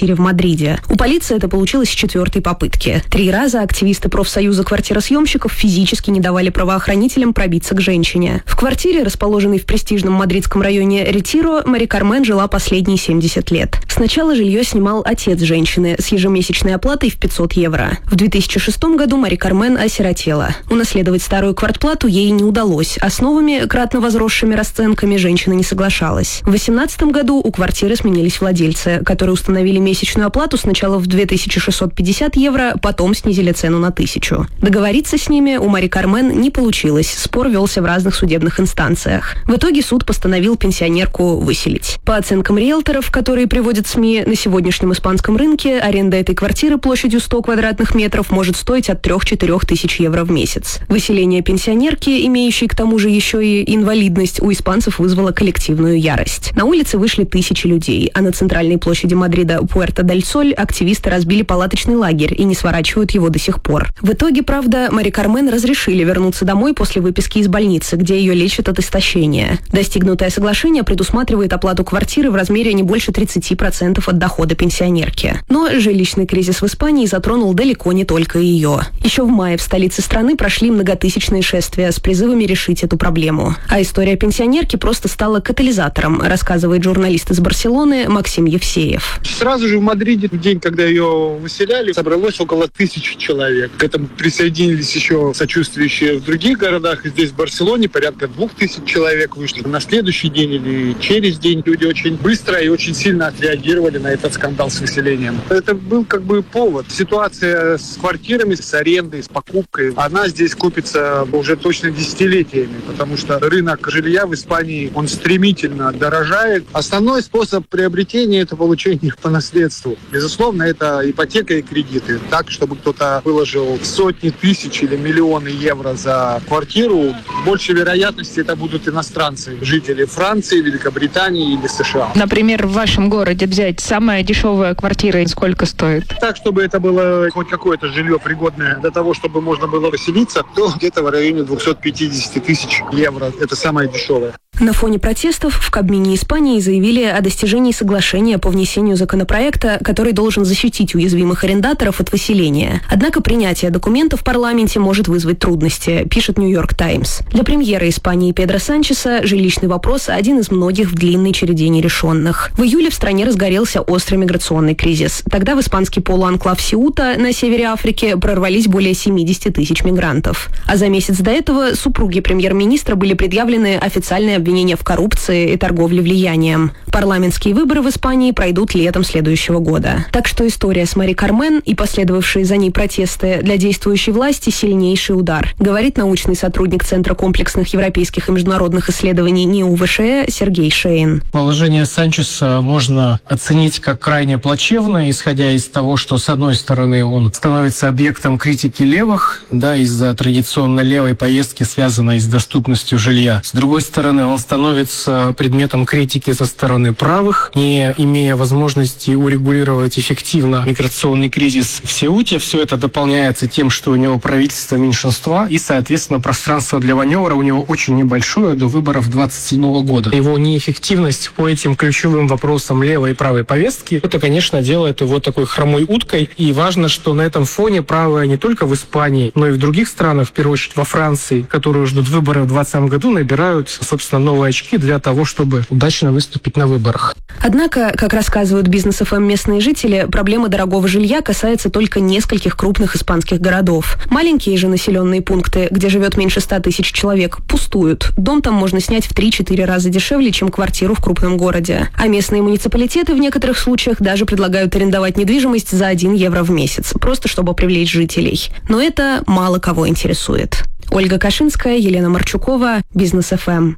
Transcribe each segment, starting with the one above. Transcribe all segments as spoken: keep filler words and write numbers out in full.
квартире в Мадриде. У полиции это получилось с четвертой попытки. Три раза активисты профсоюза квартиросъемщиков физически не давали правоохранителям пробиться к женщине. В квартире, расположенной в престижном мадридском районе Ретиро, Мари Кармен жила последние семьдесят лет. Сначала жилье снимал отец женщины с ежемесячной оплатой в пятьсот евро. В две тысячи шестом году Мари Кармен осиротела. Унаследовать старую квартплату ей не удалось, а с новыми, кратно возросшими расценками женщина не соглашалась. В две тысячи восемнадцатом году у квартиры сменились владельцы, которые установили месячную оплату сначала в две тысячи шестьсот пятьдесят евро, потом снизили цену на тысячу. Договориться с ними у Мари Кармен не получилось, спор велся в разных судебных инстанциях. В итоге суд постановил пенсионерку выселить. По оценкам риэлторов, которые приводят СМИ, на сегодняшнем испанском рынке аренда этой квартиры площадью сто квадратных метров может стоить от трёх-четырёх тысяч евро в месяц. Выселение пенсионерки, имеющей к тому же еще и инвалидность, у испанцев вызвало коллективную ярость. На улице вышли тысячи людей, а на центральной площади Мадрида Пуэрто-дель-Соль активисты разбили палаточный лагерь и не сворачивают его до сих пор. В итоге, правда, Мари Кармен разрешили вернуться домой после выписки из больницы, где ее лечат от истощения. Достигнутое соглашение предусматривает оплату квартиры в размере не больше тридцати процентов от дохода пенсионерки. Но жилищный кризис в Испании затронул далеко не только ее. Еще в мае в столице страны прошли многотысячные шествия с призывами решить эту проблему. А история пенсионерки просто стала катализатором, рассказывает журналист из Барселоны Максим Евсеев. Сразу же в Мадриде, в день, когда ее выселяли, собралось около тысячи человек. К этому присоединились еще сочувствующие в других городах. Здесь, в Барселоне, порядка двух тысяч человек вышли. На следующий день или через день люди очень быстро и очень сильно отреагировали на этот скандал с выселением. Это был как бы повод. Ситуация с квартирами, с арендой, с покупкой, она здесь купится уже точно десятилетиями, потому что рынок жилья в Испании, он стремительно дорожает. Основной способ приобретения – это получение по наследству. Безусловно, это ипотека и кредиты. Так, чтобы кто-то выложил сотни тысяч или миллионы евро за квартиру, больше вероятности это будут иностранцы, жители Франции, Великобритании или США. Например, в вашем городе взять самая дешевая квартира, сколько стоит? Так, чтобы это было хоть какое-то жилье пригодное для того, чтобы можно было поселиться, то где-то в районе двухсот пятидесяти тысяч евро. Это самое дешевое. На фоне протестов в Кабмине Испании заявили о достижении соглашения по внесению законопроекта, который должен защитить уязвимых арендаторов от выселения. Однако принятие документа в парламенте может вызвать трудности, пишет Нью-Йорк Таймс. Для премьера Испании Педро Санчеса жилищный вопрос один из многих в длинной череде нерешенных. В июле в стране разгорелся острый миграционный кризис. Тогда в испанский полуанклав Сеута на севере Африки прорвались более семидесяти тысяч мигрантов. А за месяц до этого супруге премьер-министра были предъявлены официальные обвинения в коррупции и торговле влиянием. Парламентские выборы в Испании пройдут летом следующего года. Так что история с Мари Кармен и последовавшие за ней протесты для действующей власти сильнейший удар, говорит научный сотрудник Центра комплексных европейских и международных исследований НИУ-ВШЭ Сергей Шейн. Положение Санчеса можно оценить как крайне плачевное, исходя из того, что, с одной стороны, он становится объектом критики левых, да, из-за традиционно левой повестки, связанной с доступностью жилья. С другой стороны, он становится предметом критики со стороны правых, не имея возможности урегулировать эффективно миграционный кризис в Сеуте. Все это дополняется тем, что у него правительство меньшинства, и, соответственно, пространство для маневра у него очень небольшое до выборов двадцать седьмого года. Его неэффективность по этим ключевым вопросам левой и правой повестки, это, конечно, делает его такой хромой уткой. И важно, что на этом фоне правые не только в Испании, но и в других странах, в первую очередь во Франции, которые ждут выборы в двадцатом году, набирают, собственно, новые очки для того, чтобы удачно выступить на выборах. Однако, как рассказывают бизнес эф эм местные жители, проблема дорогого жилья касается только нескольких крупных испанских городов. Маленькие же населенные пункты, где живет меньше ста тысяч человек, пустуют. Дом там можно снять в три-четыре раза дешевле, чем квартиру в крупном городе. А местные муниципалитеты в некоторых случаях даже предлагают арендовать недвижимость за один евро в месяц, просто чтобы привлечь жителей. Но это мало кого интересует. Ольга Кашинская, Елена Марчукова, Бизнес эф эм.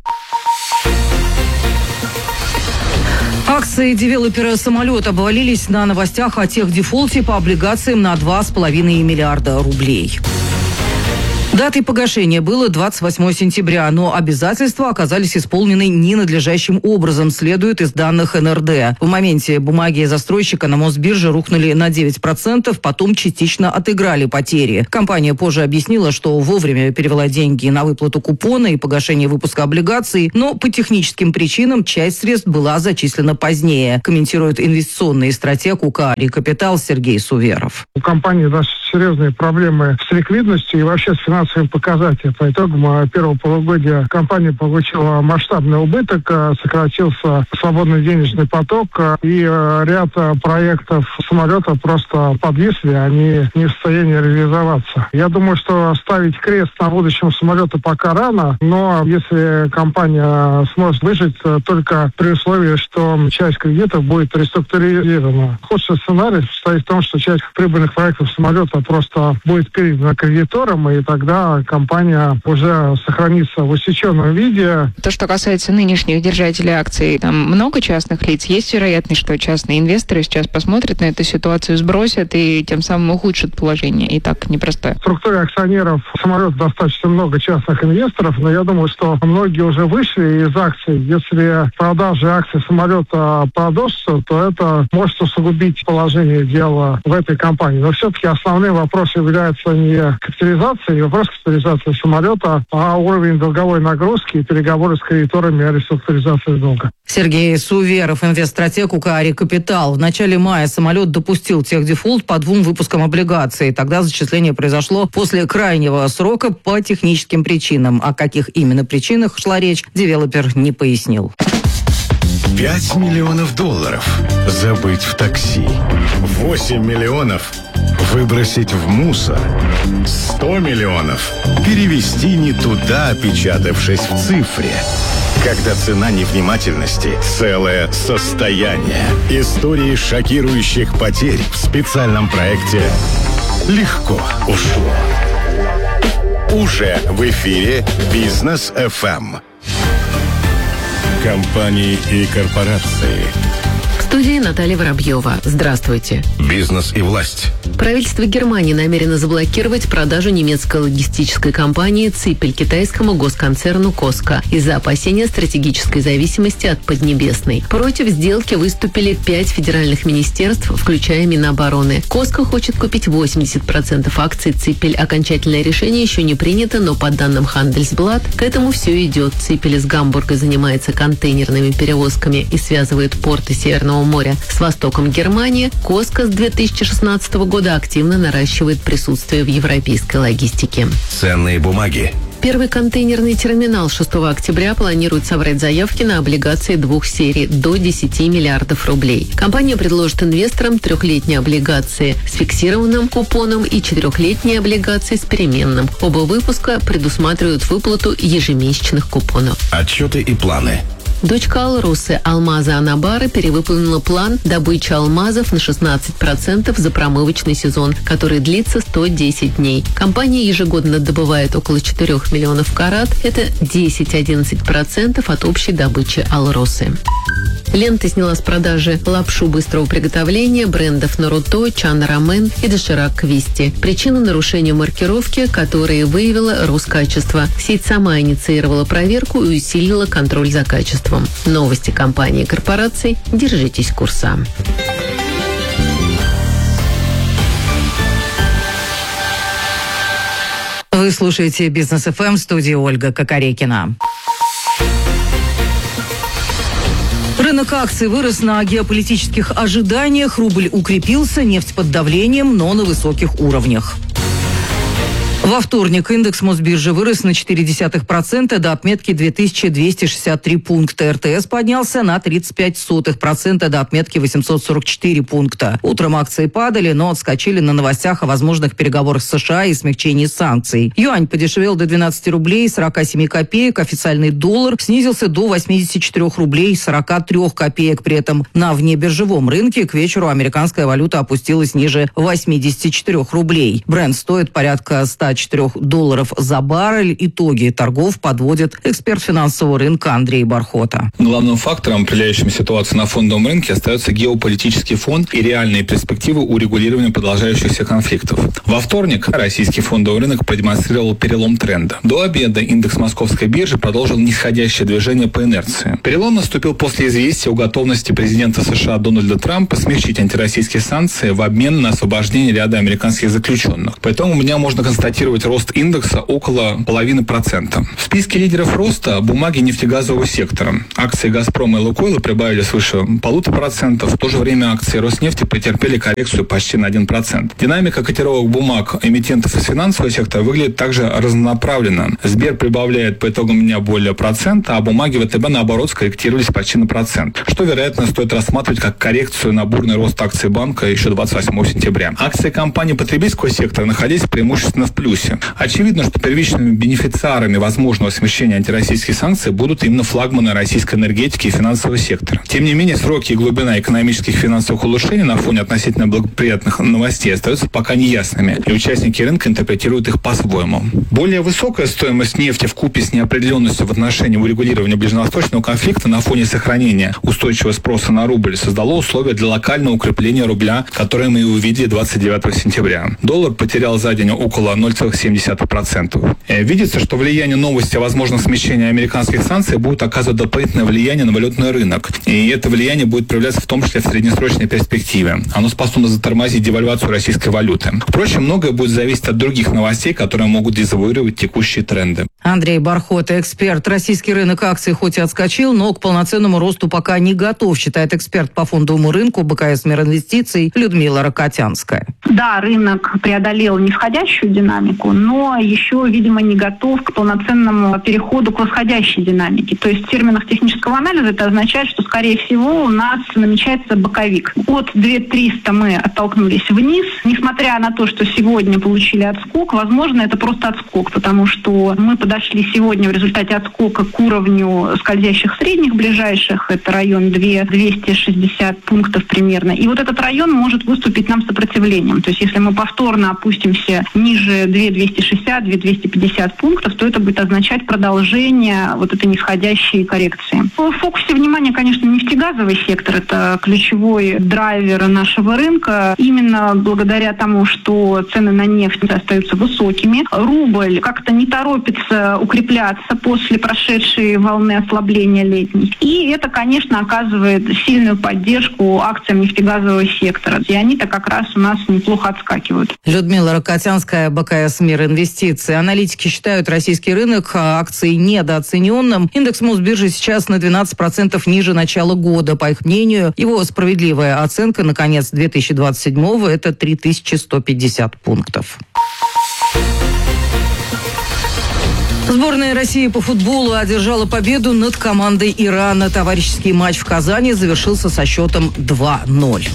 Акции девелопера самолета обвалились на новостях о техдефолте по облигациям на два с половиной миллиарда рублей. Датой погашения было двадцать восьмого сентября, но обязательства оказались исполнены ненадлежащим образом, следует из данных эн эр дэ. В моменте бумаги застройщика на Мосбирже рухнули на девять процентов, потом частично отыграли потери. Компания позже объяснила, что вовремя перевела деньги на выплату купона и погашение выпуска облигаций, но по техническим причинам часть средств была зачислена позднее, комментирует инвестиционный стратег УК «Капитал» Сергей Суверов. У компании даже серьезные проблемы с ликвидностью и вообще с финансовыми показателями. По итогам первого полугодия компания получила масштабный убыток, сократился свободный денежный поток, и ряд проектов самолета просто подвисли, они не в состоянии реализоваться. Я думаю, что ставить крест на будущем самолета пока рано, но если компания сможет выжить, только при условии, что часть кредитов будет реструктурирована. Худший сценарий состоит в том, что часть прибыльных проектов самолета просто будет передана кредиторам, и тогда компания уже сохранится в усеченном виде. То, что касается нынешних держателей акций, там много частных лиц. Есть вероятность, что частные инвесторы сейчас посмотрят на эту ситуацию, сбросят и тем самым ухудшат положение. И так непростое. В структуре акционеров самолета достаточно много частных инвесторов, но я думаю, что многие уже вышли из акций. Если продажи акций самолета продолжатся, то это может усугубить положение дела в этой компании. Но все-таки основным вопросом является не капитализация, не вопрос капитализации самолета, а уровень долговой нагрузки и переговоры с кредиторами о реструктуризации долга. Сергей Суверов, инвестстратег УК «Капитал». В начале мая самолет допустил техдефолт по двум выпускам облигаций. Тогда зачисление произошло после крайнего срока по техническим причинам. О каких именно причинах шла речь, девелопер не пояснил. Пять миллионов долларов забыть в такси. Восемь миллионов выбросить в мусор. Сто миллионов перевести не туда, опечатавшись в цифре. Когда цена невнимательности – целое состояние. Истории шокирующих потерь в специальном проекте «Легко ушло». Уже в эфире Бизнес эф эм. Компании и корпорации. В студии Наталья Воробьева. Здравствуйте. Бизнес и власть. Правительство Германии намерено заблокировать продажу немецкой логистической компании «Ципель» китайскому госконцерну «Коска» из-за опасения стратегической зависимости от Поднебесной. Против сделки выступили пять федеральных министерств, включая Минобороны. «Коска» хочет купить восемьдесят процентов акций «Ципель». Окончательное решение еще не принято, но по данным Handelsblatt к этому все идет. «Ципель» из Гамбурга занимается контейнерными перевозками и связывает порты Северного моря с востоком Германии. «Коска» с две тысячи шестнадцатого года активно наращивает присутствие в европейской логистике. Ценные бумаги. Первый контейнерный терминал шестого октября планирует собрать заявки на облигации двух серий до десяти миллиардов рублей. Компания предложит инвесторам трехлетние облигации с фиксированным купоном и четырехлетние облигации с переменным. Оба выпуска предусматривают выплату ежемесячных купонов. Отчеты и планы. Дочка Алросы Алмаза Анабара перевыполнила план добычи алмазов на шестнадцать процентов за промывочный сезон, который длится сто десять дней. Компания ежегодно добывает около четырёх миллионов карат. Это десять-одиннадцать процентов от общей добычи Алросы. Лента сняла с продажи лапшу быстрого приготовления брендов Наруто, Чан Рамен и Доширак Квисти. Причина нарушения маркировки, которые выявила Роскачество. Сеть сама инициировала проверку и усилила контроль за качеством. Новости компании и корпораций. Держитесь курса. Вы слушаете Бизнес эф эм, в студии Ольга Кокорекина. Рынок акций вырос на геополитических ожиданиях, рубль укрепился, нефть под давлением, но на высоких уровнях. Во вторник индекс Мосбиржи вырос на ноль целых четыре десятых процента до отметки две тысячи двести шестьдесят три пункта. эр тэ эс поднялся на тридцать пять сотых процента до отметки восемьсот сорок четыре пункта. Утром акции падали, но отскочили на новостях о возможных переговорах с США и смягчении санкций. Юань подешевел до двенадцати рублей сорока семи копеек, официальный доллар снизился до восьмидесяти четырёх рублей сорока трёх копеек. При этом на внебиржевом рынке к вечеру американская валюта опустилась ниже восьмидесяти четырёх рублей. Брент стоит порядка ста четыре долларов за баррель. Итоги торгов подводит эксперт финансового рынка Андрей Бархота. Главным фактором, определяющим ситуацию на фондовом рынке, остается геополитический фон и реальные перспективы урегулирования продолжающихся конфликтов. Во вторник российский фондовый рынок продемонстрировал перелом тренда. До обеда индекс московской биржи продолжил нисходящее движение по инерции. Перелом наступил после известия о готовности президента США Дональда Трампа смягчить антироссийские санкции в обмен на освобождение ряда американских заключенных. По итогам дня можно констатировать рост индекса около половины процента. В списке лидеров роста бумаги нефтегазового сектора. Акции «Газпрома» и «Лукойла» прибавили свыше полутора процентов. В то же время акции «Роснефти» претерпели коррекцию почти на один процент. Динамика котировок бумаг эмитентов из финансового сектора выглядит также разнонаправленно. Сбер прибавляет по итогам дня более процента, а бумаги ВТБ, наоборот, скорректировались почти на процент, что, вероятно, стоит рассматривать как коррекцию на бурный рост акций банка еще двадцать восьмого сентября. Акции компаний потребительского сектора находились преимущественно в плюсе. Очевидно, что первичными бенефициарами возможного смещения антироссийских санкций будут именно флагманы российской энергетики и финансового сектора. Тем не менее, сроки и глубина экономических и финансовых улучшений на фоне относительно благоприятных новостей остаются пока неясными, и участники рынка интерпретируют их по-своему. Более высокая стоимость нефти вкупе с неопределенностью в отношении урегулирования ближневосточного конфликта на фоне сохранения устойчивого спроса на рубль создало условия для локального укрепления рубля, которое мы и увидели двадцать девятого сентября. Доллар потерял за день около ноль целых семь десятых процента. Видится, что влияние новости о возможном смещении американских санкций будет оказывать дополнительное влияние на валютный рынок. И это влияние будет проявляться в том числе в среднесрочной перспективе. Оно способно затормозить девальвацию российской валюты. Впрочем, многое будет зависеть от других новостей, которые могут дезавуировать текущие тренды. Андрей Бархота, эксперт. Российский рынок акций хоть и отскочил, но к полноценному росту пока не готов, считает эксперт по фондовому рынку БКС Миринвестиций Людмила Рокотянская. Да, рынок преодолел нисходящую динамику, но еще, видимо, не готов к полноценному переходу к восходящей динамике. То есть в терминах технического анализа это означает, что, скорее всего, у нас намечается боковик. От две тысячи триста мы оттолкнулись вниз. Несмотря на то, что сегодня получили отскок, возможно, это просто отскок, потому что мы подошли сегодня в результате отскока к уровню скользящих средних ближайших. Это район двести шестьдесят пунктов примерно. И вот этот район может выступить нам сопротивлением. То есть если мы повторно опустимся ниже две тысячи двести шестьдесят - две тысячи двести пятьдесят пунктов, то это будет означать продолжение вот этой нисходящей коррекции. В фокусе внимания, конечно, нефтегазовый сектор. Это ключевой драйвер нашего рынка. Именно благодаря тому, что цены на нефть остаются высокими, рубль как-то не торопится укрепляться после прошедшей волны ослабления летней. И это, конечно, оказывает сильную поддержку акциям нефтегазового сектора. И они-то как раз у нас неплохо отскакивают. Людмила Рокотянская, БКС Миринвестиций. Аналитики считают российский рынок акций недооцененным. Индекс Мосбиржи сейчас на двенадцать процентов ниже начала года. По их мнению, его справедливая оценка на конец две тысячи двадцать седьмого – это три тысячи сто пятьдесят пунктов. Сборная России по футболу одержала победу над командой Ирана. Товарищеский матч в Казани завершился со счетом два ноль.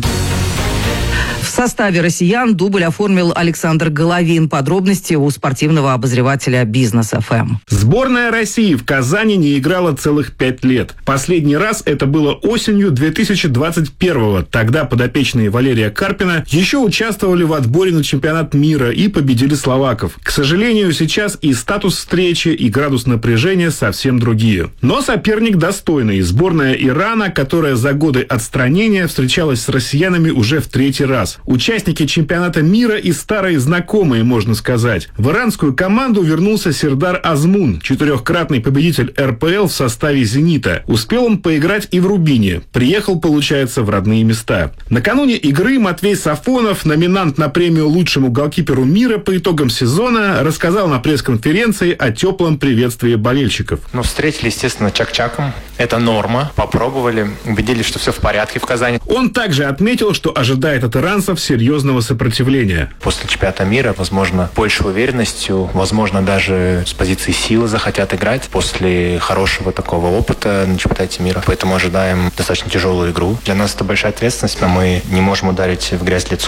В составе россиян дубль оформил Александр Головин. Подробности у спортивного обозревателя «Бизнес эф эм». Сборная России в Казани не играла целых пять лет. Последний раз это было осенью две тысячи двадцать первого. Тогда подопечные Валерия Карпина еще участвовали в отборе на чемпионат мира и победили словаков. К сожалению, сейчас и статус встречи, и градус напряжения совсем другие. Но соперник достойный. Сборная Ирана, которая за годы отстранения встречалась с россиянами уже в третий раз. Участники чемпионата мира и старые знакомые, можно сказать. В иранскую команду вернулся Сердар Азмун, четырехкратный победитель эр пэ эл в составе «Зенита». Успел он поиграть и в «Рубине». Приехал, получается, в родные места. Накануне игры Матвей Сафонов, номинант на премию лучшему голкиперу мира по итогам сезона, рассказал на пресс-конференции о теплом приветствии болельщиков. Ну, встретили, естественно, чак-чаком. Это норма. Попробовали, убедились, что все в порядке в Казани. Он также отметил, что ожидает от иранцев серьезного сопротивления. После чемпионата мира, возможно, большей уверенностью, возможно, даже с позиции силы захотят играть после хорошего такого опыта на чемпионате мира. Поэтому ожидаем достаточно тяжелую игру. Для нас это большая ответственность, но мы не можем ударить в грязь лицом.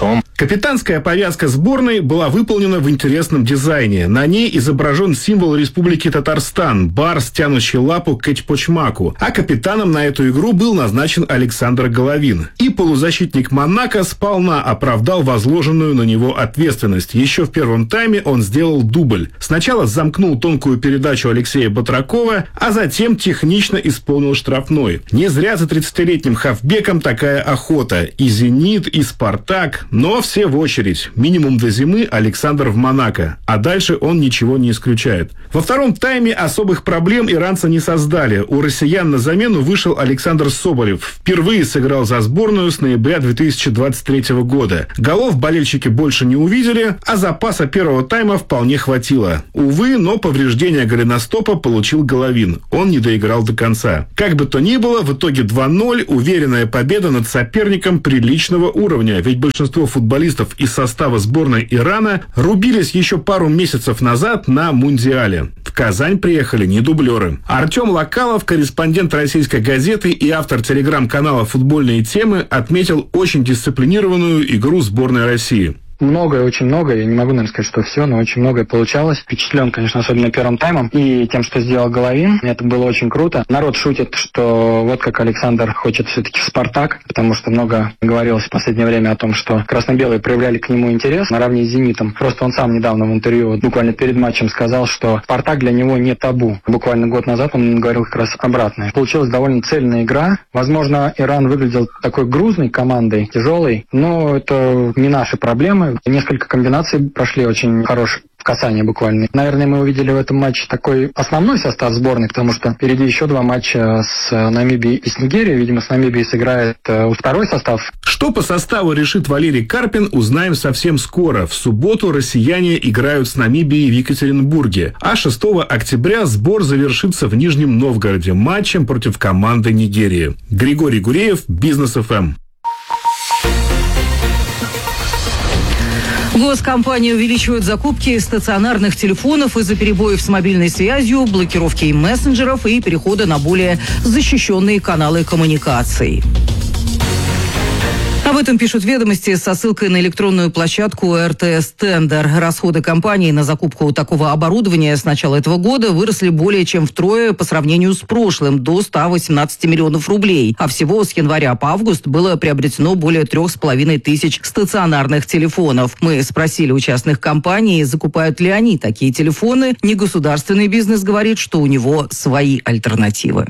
Капитанская повязка сборной была выполнена в интересном дизайне. На ней изображен символ Республики Татарстан – барс, тянущий лапу к Эчпочмаку. А капитаном на эту игру был назначен Александр Головин. И полузащитник Монако сполна оправдал возложенную на него ответственность. Еще в первом тайме он сделал дубль. Сначала замкнул тонкую передачу Алексея Батракова, а затем технично исполнил штрафной. Не зря за тридцатилетним хавбеком такая охота. И «Зенит», и «Спартак». Но все в очередь. Минимум до зимы Александр в Монако. А дальше он ничего не исключает. Во втором тайме особых проблем иранцы не создали. У россиян на замену вышел Александр Соболев. Впервые сыграл за сборную с ноября две тысячи двадцать третьего года. Голов болельщики больше не увидели, а запаса первого тайма вполне хватило. Увы, но повреждение голеностопа получил Головин. Он не доиграл до конца. Как бы то ни было, в итоге два ноль, уверенная победа над соперником приличного уровня. Ведь большинство футболистов из состава сборной Ирана рубились еще пару месяцев назад на Мундиале. В Казань приехали не дублеры. Артем Локалов, корреспондент «Российской газеты» и автор телеграм-канала «Футбольные темы», отметил очень дисциплинированную игру сборной России. Многое, очень многое. Я не могу, наверное, сказать, что все, но очень многое получалось. Впечатлен, конечно, особенно первым таймом и тем, что сделал Головин. Это было очень круто. Народ шутит, что вот как Александр хочет все-таки в «Спартак», потому что много говорилось в последнее время о том, что красно-белые проявляли к нему интерес наравне с «Зенитом». Просто он сам недавно в интервью, буквально перед матчем, сказал, что «Спартак» для него не табу. Буквально год назад он говорил как раз обратное. Получилась довольно цельная игра. Возможно, Иран выглядел такой грузной командой, тяжелой, но это не наши проблемы. Несколько комбинаций прошли очень хорошие в касании буквально. Наверное, мы увидели в этом матче такой основной состав сборной, потому что впереди еще два матча с Намибией и с Нигерией. Видимо, с Намибией сыграет э, второй состав. Что по составу решит Валерий Карпин, узнаем совсем скоро. В субботу россияне играют с Намибией в Екатеринбурге. А шестого октября сбор завершится в Нижнем Новгороде матчем против команды Нигерии. Григорий Гуреев, Бизнес эф эм. Госкомпания увеличивает закупки стационарных телефонов из-за перебоев с мобильной связью, блокировки мессенджеров и перехода на более защищенные каналы коммуникаций. Об этом пишут «Ведомости» со ссылкой на электронную площадку эр тэ эс Тендер. Расходы компании на закупку такого оборудования с начала этого года выросли более чем втрое по сравнению с прошлым, до ста восемнадцати миллионов рублей. А всего с января по август было приобретено более трех с половиной тысяч стационарных телефонов. Мы спросили у частных компаний, закупают ли они такие телефоны. Негосударственный бизнес говорит, что у него свои альтернативы.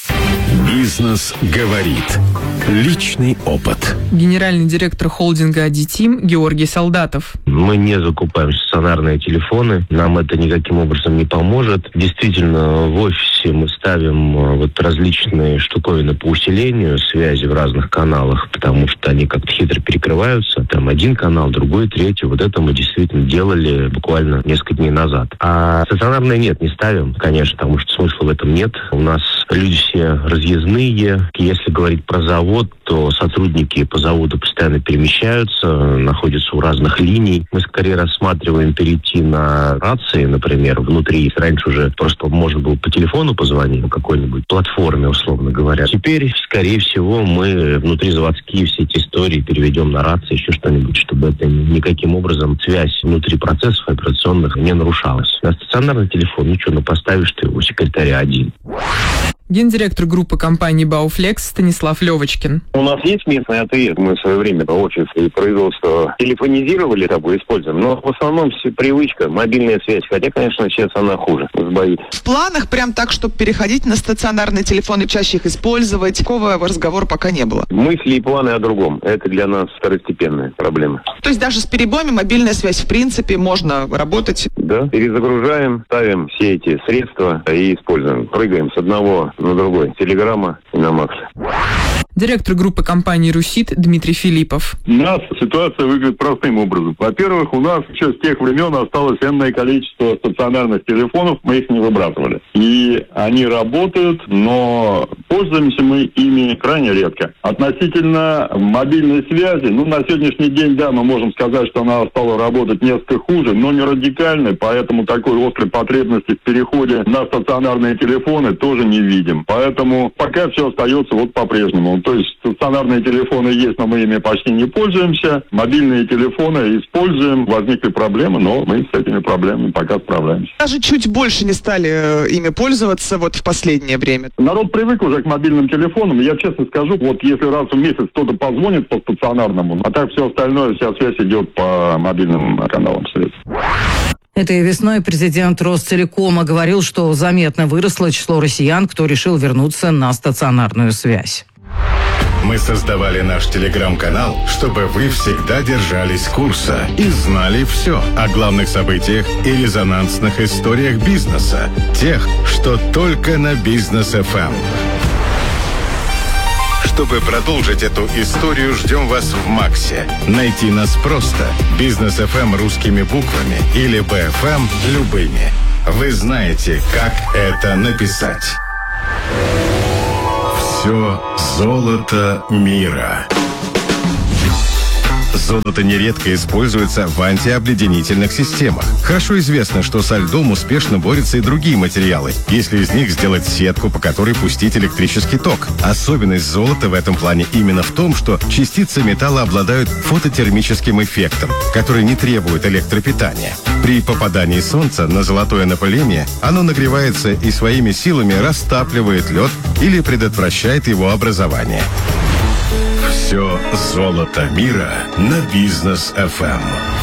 Бизнес говорит. Личный опыт. Генеральный директор холдинга «Адитим» Георгий Солдатов. Мы не закупаем стационарные телефоны. Нам это никаким образом не поможет. Действительно, в офисе мы ставим вот различные штуковины по усилению связи в разных каналах, потому что они как-то хитро перекрываются. Там один канал, другой, третий. Вот это мы действительно делали буквально несколько дней назад. А стационарные нет, не ставим, конечно, потому что смысла в этом нет. У нас люди все разъездные. Если говорить про завод, то сотрудники по заводу постоянно перемещаются, находятся у разных линий. Мы скорее рассматриваем перейти на рации, например, внутри. Раньше уже просто можно было по телефону позвонить на какой-нибудь платформе, условно говоря. Теперь, скорее всего, мы внутризаводские все эти истории переведем на рации, еще что-нибудь, чтобы это никаким образом связь внутри процессов операционных не нарушалась. На стационарный телефон, ну что, ну поставишь ты его секретаря один. Гендиректор группы компании «Бауфлекс» Станислав Левочкин. У нас есть местный АТС. Мы в свое время офис и производство телефонизировали, тобой используем. Но в основном все привычка, мобильная связь. Хотя, конечно, сейчас она хуже, сбоит. В планах прям так, чтобы переходить на стационарные телефоны, чаще их использовать, такого разговора пока не было. Мысли и планы о другом. Это для нас второстепенная проблема. То есть даже с перебоями мобильная связь, в принципе, можно работать? Да. Перезагружаем, ставим все эти средства и используем. Прыгаем с одного на другой. Телеграмма и на Макс. Директор группы компании «Русит» Дмитрий Филиппов. У нас ситуация выглядит простым образом. Во-первых, у нас еще с тех времен осталось энное количество стационарных телефонов, мы их не выбрасывали. И они работают, но пользуемся мы ими крайне редко. Относительно мобильной связи, ну, на сегодняшний день, да, мы можем сказать, что она стала работать несколько хуже, но не радикально, поэтому такой острой потребности в переходе на стационарные телефоны тоже не видим. Поэтому пока все остается вот по-прежнему. То есть стационарные телефоны есть, но мы ими почти не пользуемся. Мобильные телефоны используем. Возникли проблемы, но мы с этими проблемами пока справляемся. Даже чуть больше не стали ими пользоваться вот в последнее время. Народ привык уже к мобильным телефонам. Я честно скажу, вот если раз в месяц кто-то позвонит по стационарному, а так все остальное, вся связь идет по мобильным каналам средств. Этой весной президент Ростелекома говорил, что заметно выросло число россиян, кто решил вернуться на стационарную связь. Мы создавали наш телеграм-канал, чтобы вы всегда держались курса и знали все о главных событиях и резонансных историях бизнеса. Тех, что только на Бизнес эф эм. Чтобы продолжить эту историю, ждем вас в Максе. Найти нас просто. Бизнес эф эм русскими буквами или би эф эм любыми. Вы знаете, как это написать. Все золото мира. Золото нередко используется в антиобледенительных системах. Хорошо известно, что со льдом успешно борются и другие материалы, если из них сделать сетку, по которой пустить электрический ток. Особенность золота в этом плане именно в том, что частицы металла обладают фототермическим эффектом, который не требует электропитания. При попадании солнца на золотое напыление оно нагревается и своими силами растапливает лед или предотвращает его образование. Все золото мира на Бизнес эф эм.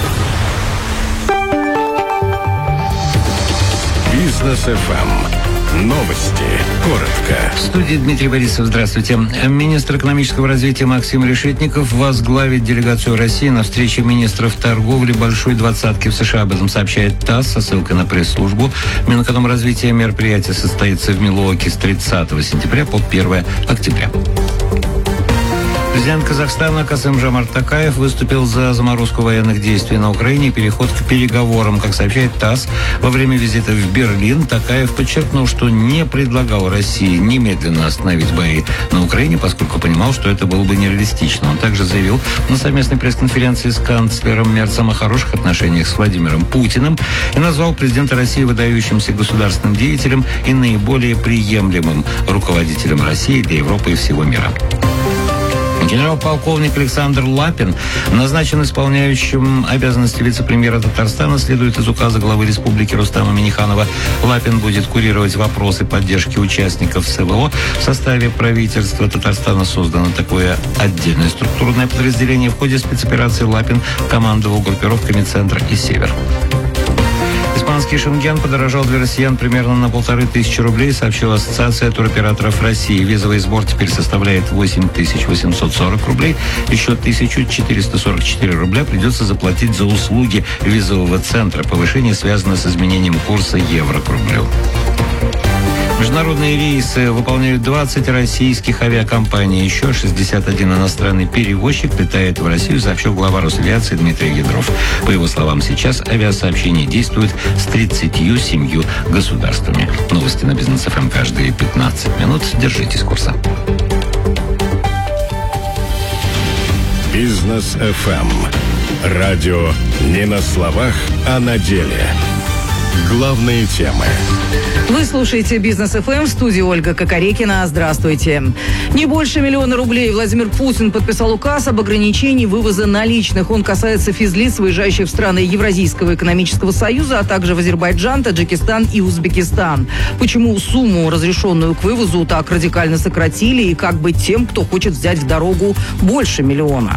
Бизнес эф эм. Новости. Коротко. В студии Дмитрий Борисов. Здравствуйте. Министр экономического развития Максим Решетников возглавит делегацию России на встрече министров торговли Большой Двадцатки в США. Об этом сообщает ТАСС со ссылкой на пресс-службу. Минэкономразвития мероприятие состоится в Милуоке с тридцатого сентября по первое октября. Президент Казахстана Касым-Жомарт Токаев выступил за заморозку военных действий на Украине и переход к переговорам. Как сообщает ТАСС, во время визита в Берлин Токаев подчеркнул, что не предлагал России немедленно остановить бои на Украине, поскольку понимал, что это было бы нереалистично. Он также заявил на совместной пресс-конференции с канцлером Мерцем о хороших отношениях с Владимиром Путиным и назвал президента России выдающимся государственным деятелем и наиболее приемлемым руководителем России для Европы и всего мира. Генерал-полковник Александр Лапин назначен исполняющим обязанности вице-премьера Татарстана, следует из указа главы республики Рустама Минниханова. Лапин будет курировать вопросы поддержки участников СВО. В составе правительства Татарстана создано такое отдельное структурное подразделение. В ходе спецоперации Лапин командовал группировками «Центр» и «Север». Испанский Шенген подорожал для россиян примерно на полторы тысячи рублей, сообщила Ассоциация туроператоров России. Визовый сбор теперь составляет восемь тысяч восемьсот сорок рублей. Еще тысяча четыреста сорок четыре рубля придется заплатить за услуги визового центра. Повышение связано с изменением курса евро к рублю. Международные рейсы выполняют двадцать российских авиакомпаний. Еще шестьдесят один иностранный перевозчик летает в Россию, сообщил глава Росавиации Дмитрий Ядров. По его словам, сейчас авиасообщение действует с тридцатью семью государствами. Новости на Бизнес эф эм каждые пятнадцать минут. Держитесь курса. Бизнес эф эм. Радио не на словах, а на деле. Главные темы. Вы слушаете Бизнес эф эм, в студии Ольга Кокорекина. Здравствуйте. Не больше миллиона рублей Владимир Путин подписал указ об ограничении вывоза наличных. Он касается физлиц, выезжающих в страны Евразийского экономического союза, а также в Азербайджан, Таджикистан и Узбекистан. Почему сумму, разрешенную к вывозу, так радикально сократили, и как быть тем, кто хочет взять в дорогу больше миллиона?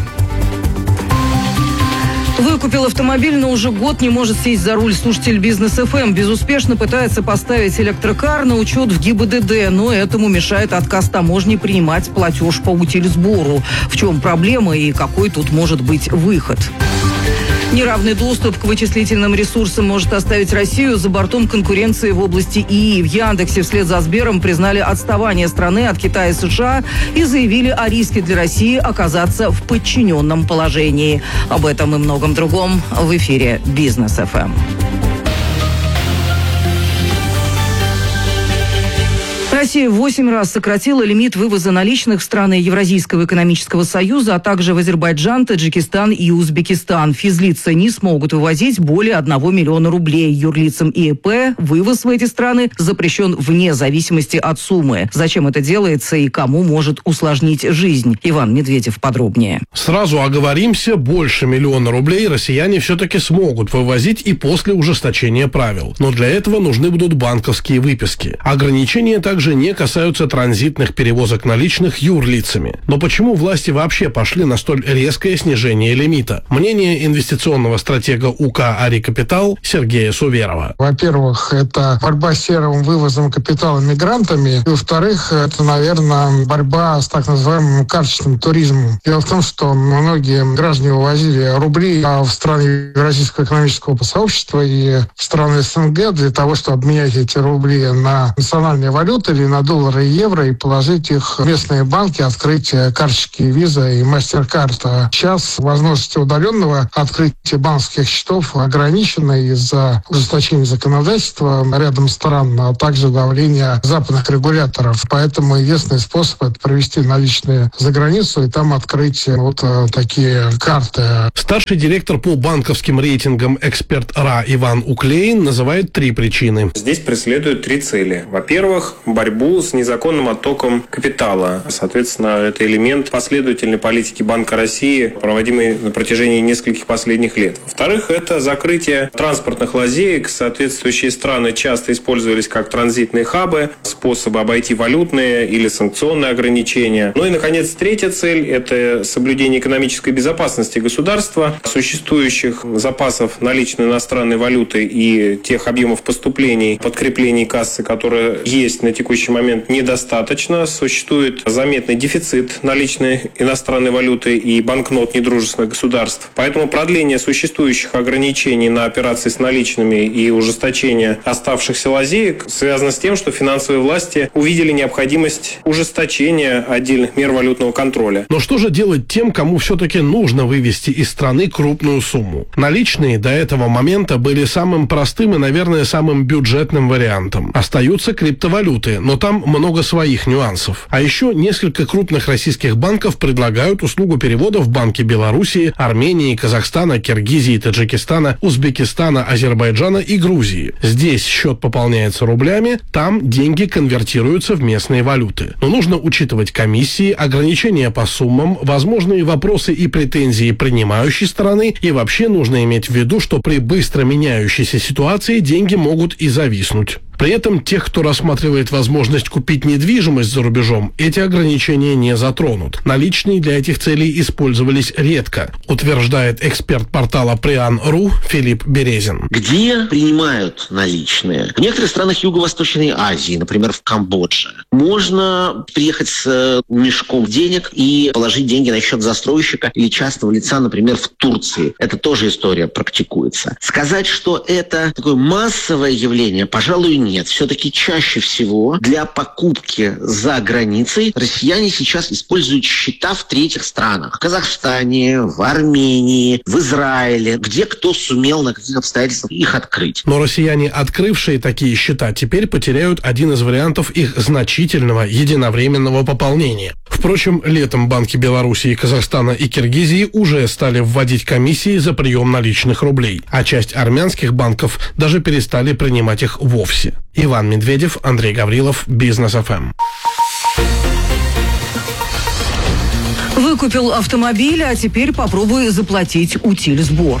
Выкупил автомобиль, но уже год не может сесть за руль. Слушатель Бизнес эф эм безуспешно пытается поставить электрокар на учет в ГИБДД, но этому мешает отказ таможни принимать платеж по утильсбору. В чем проблема и какой тут может быть выход? Неравный доступ к вычислительным ресурсам может оставить Россию за бортом конкуренции в области ИИ. В Яндексе вслед за Сбером признали отставание страны от Китая и США и заявили о риске для России оказаться в подчиненном положении. Об этом и многом другом в эфире Бизнес эф эм. Россия в восемь раз сократила лимит вывоза наличных в страны Евразийского экономического союза, а также в Азербайджан, Таджикистан и Узбекистан. Физлицы не смогут вывозить более одного миллиона рублей. Юрлицам и ИП вывоз в эти страны запрещен вне зависимости от суммы. Зачем это делается и кому может усложнить жизнь? Иван Медведев подробнее. Сразу оговоримся, больше миллиона рублей россияне все-таки смогут вывозить и после ужесточения правил. Но для этого нужны будут банковские выписки. Ограничения также не касаются транзитных перевозок наличных юрлицами. Но почему власти вообще пошли на столь резкое снижение лимита? Мнение инвестиционного стратега УК «Ари Капитал» Сергея Суверова. Во-первых, это борьба с серым вывозом капитала мигрантами. И, во-вторых, это, наверное, борьба с так называемым карточным туризмом. Дело в том, что многие граждане вывозили рубли в страны Евразийского экономического сообщества и в страны СНГ для того, чтобы обменять эти рубли на национальные валюты или на доллары и евро и положить их в местные банки, открыть карточки Visa и MasterCard. Сейчас возможности удаленного открытия банковских счетов ограничены из-за ужесточения законодательства рядом стран, а также давления западных регуляторов. Поэтому единственный способ — это провести наличные за границу и там открыть вот такие карты. Старший директор по банковским рейтингам «Эксперт РА» Иван Уклеин называет три причины. Здесь преследуют три цели. Во-первых, борьбу с незаконным оттоком капитала. Соответственно, это элемент последовательной политики Банка России, проводимой на протяжении нескольких последних лет. Во-вторых, это закрытие транспортных лазеек. Соответствующие страны часто использовались как транзитные хабы, способы обойти валютные или санкционные ограничения. Ну и, наконец, третья цель – это соблюдение экономической безопасности государства, существующих запасов наличной иностранной валюты и тех объемов поступлений, подкреплений кассы, которые есть на текущий момент, недостаточно. Существует заметный дефицит наличной иностранной валюты и банкнот недружественных государств. Поэтому продление существующих ограничений на операции с наличными и ужесточение оставшихся лазеек связано с тем, что финансовые власти увидели необходимость ужесточения отдельных мер валютного контроля. Но что же делать тем, кому все-таки нужно вывести из страны крупную сумму? Наличные до этого момента были самым простым и, наверное, самым бюджетным вариантом. Остаются криптовалюты, но там много своих нюансов. А еще несколько крупных российских банков предлагают услугу перевода в банки Белоруссии, Армении, Казахстана, Киргизии, Таджикистана, Узбекистана, Азербайджана и Грузии. Здесь счет пополняется рублями, там деньги конвертируются в местные валюты. Но нужно учитывать комиссии, ограничения по суммам, возможные вопросы и претензии принимающей стороны, и вообще нужно иметь в виду, что при быстро меняющейся ситуации деньги могут и зависнуть. При этом тех, кто рассматривает возможность купить недвижимость за рубежом, эти ограничения не затронут. Наличные для этих целей использовались редко, утверждает эксперт портала Приан точка ру Филипп Березин. Где принимают наличные? В некоторых странах Юго-Восточной Азии, например, в Камбодже, можно приехать с мешком денег и положить деньги на счет застройщика или частного лица, например, в Турции. Это тоже история практикуется. Сказать, что это такое массовое явление, пожалуй, нет. Все-таки чаще всего для покупки за границей россияне сейчас используют счета в третьих странах. В Казахстане, в Армении, в Израиле, где кто сумел на каких обстоятельствах их открыть. Но россияне, открывшие такие счета, теперь потеряют один из вариантов их значительного единовременного пополнения. Впрочем, летом банки Белоруссии, Казахстана и Киргизии уже стали вводить комиссии за прием наличных рублей, а часть армянских банков даже перестали принимать их вовсе. Иван Медведев, Андрей Гаврилов, Бизнес эф эм. Выкупил автомобиль, а теперь попробуй заплатить утиль-сбор.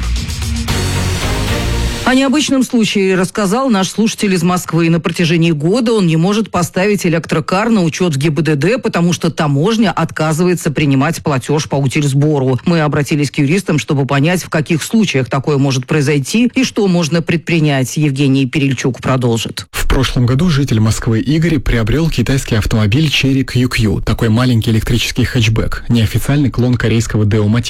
О необычном случае рассказал наш слушатель из Москвы. На протяжении года он не может поставить электрокар на учет в ГИБДД, потому что таможня отказывается принимать платеж по утильсбору. Мы обратились к юристам, чтобы понять, в каких случаях такое может произойти и что можно предпринять. Евгений Перельчук продолжит. В прошлом году житель Москвы Игорь приобрел китайский автомобиль Chery кью кью, такой маленький электрический хэтчбэк, неофициальный клон корейского Deo Matiz.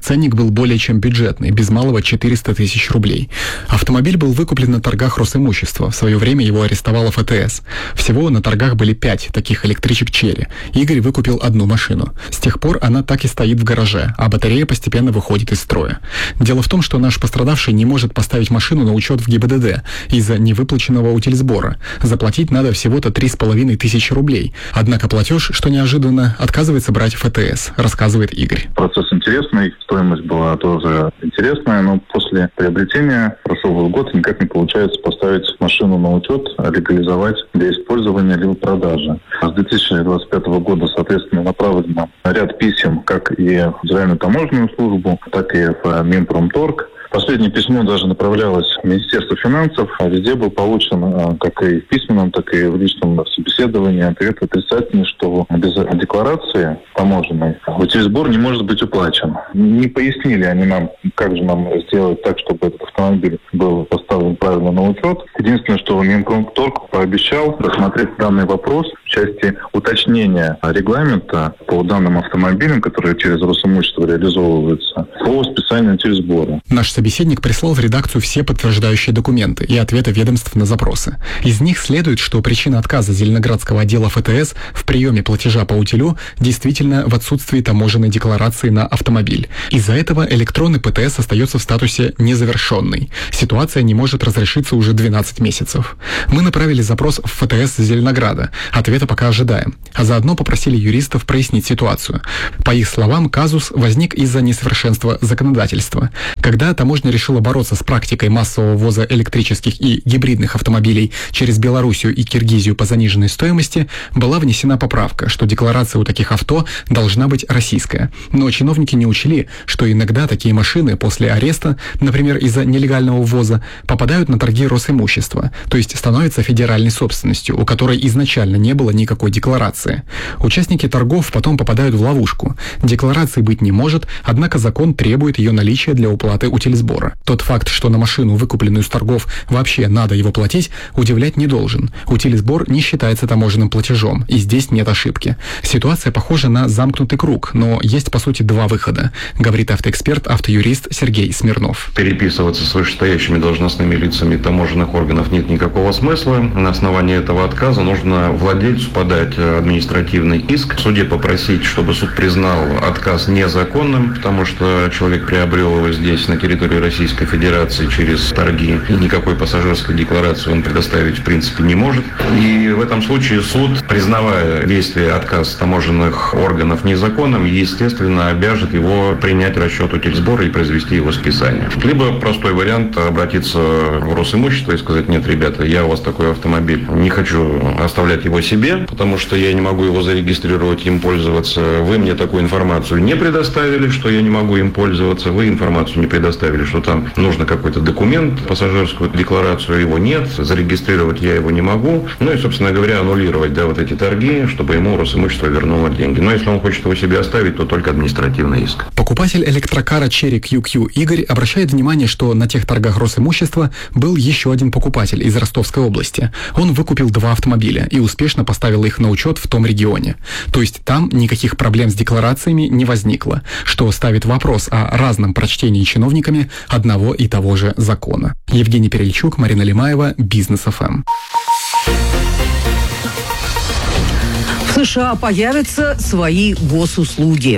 Ценник был более чем бюджетный, без малого четыреста тысяч рублей. Автомобиль был выкуплен на торгах Росимущества. В свое время его арестовала эф тэ эс. Всего на торгах были пять таких электричек Черри. Игорь выкупил одну машину. С тех пор она так и стоит в гараже, а батарея постепенно выходит из строя. Дело в том, что наш пострадавший не может поставить машину на учет в гэ и бэ дэ дэ из-за невыплаченного утильсбора. Заплатить надо всего-то три с половиной тысячи рублей. Однако платеж, что неожиданно, отказывается брать эф тэ эс, рассказывает Игорь. Процесс интересный, стоимость была тоже интересная, но после приобретения прошел год, никак не получается поставить машину на учет, легализовать для использования либо продажи. С две тысячи двадцать пятого года, соответственно, направлено ряд писем как и в Федеральную таможенную службу, так и в Минпромторг. Последнее письмо даже направлялось в Министерство финансов, а везде был получен, как и в письменном, так и в личном собеседовании, ответ отрицательный, что без декларации таможенной утильсбор не может быть уплачен. Не пояснили они нам, как же нам сделать так, чтобы этот автомобиль был поставлен правильно на учет. Единственное, что Минпромторг пообещал рассмотреть данный вопрос в части уточнения регламента по данным автомобилям, которые через Росимущество реализовываются, по списанию утильсбора. Наш собеседник прислал в редакцию все подтверждающие документы и ответы ведомств на запросы. Из них следует, что причина отказа Зеленоградского отдела эф тэ эс в приеме платежа по утилю действительно в отсутствии таможенной декларации на автомобиль. Из-за этого электронный пэ тэ эс остается в статусе незавершенный. Ситуация не может разрешиться уже двенадцать месяцев. Мы направили запрос в эф тэ эс Зеленограда. Ответа пока ожидаем. А заодно попросили юристов прояснить ситуацию. По их словам, казус возник из-за несовершенства законодательства. Когда таможня решила бороться с практикой массового ввоза электрических и гибридных автомобилей через Белоруссию и Киргизию по заниженной стоимости, была внесена поправка, что декларация у таких авто должна быть российская. Но чиновники не учли, что иногда такие машины после ареста, например, из-за нелегального ввоза, попадают на торги Росимущества, то есть становятся федеральной собственностью, у которой изначально не было никакой декларации. Участники торгов потом попадают в ловушку. Декларации быть не может, однако закон требует ее наличия для уплаты утильсбора. Тот факт, что на машину, выкупленную с торгов, вообще надо его платить, удивлять не должен. Утильсбор не считается таможенным платежом, и здесь нет ошибки. Ситуация похожа на замкнутый круг, но есть, по сути, два выхода, говорит автоэксперт, автоюрист Сергей Смирнов. Переписываться с вышестоящими должностными лицами таможенных органов нет никакого смысла. На основании этого отказа нужно владельцу подать административный иск, в суде попросить, чтобы суд признал отказ незаконным, потому что человек приобрел его здесь, на территории Российской Федерации, через торги, и никакой пассажирской декларации он предоставить в принципе не может. И в этом случае суд, признавая действие отказ таможенных органов незаконным, естественно, обяжет его принять расчет утильсбора и произвести его списание. Либо простой вариант — обратиться в Росимущество и сказать: нет, ребята, я у вас такой автомобиль, не хочу оставлять его себе, потому что я не могу его зарегистрировать, им пользоваться. Вы мне такую информацию не предоставили, что я не могу им пользоваться. Вы информацию не предоставили, что там нужно какой-то документ, пассажирскую декларацию, его нет, зарегистрировать я его не могу. Ну и, собственно говоря, аннулировать, да, вот эти торги, чтобы ему Росимущество вернуло деньги. Но если он хочет его себе оставить, то только административный иск. Покупатель электрокара Черри кью кью Игорь обращает внимание, что на тех торгах Росимущества был еще один покупатель из Ростовской области. Он выкупил два автомобиля и успешно поставил их на учет в том регионе. То есть там никаких проблем с декларациями не возникло, что ставит вопрос о разном прочтении чиновниками одного и того же закона. Евгений Перельчук, Марина Лимаева, Бизнес эф эм. В США появятся свои госуслуги.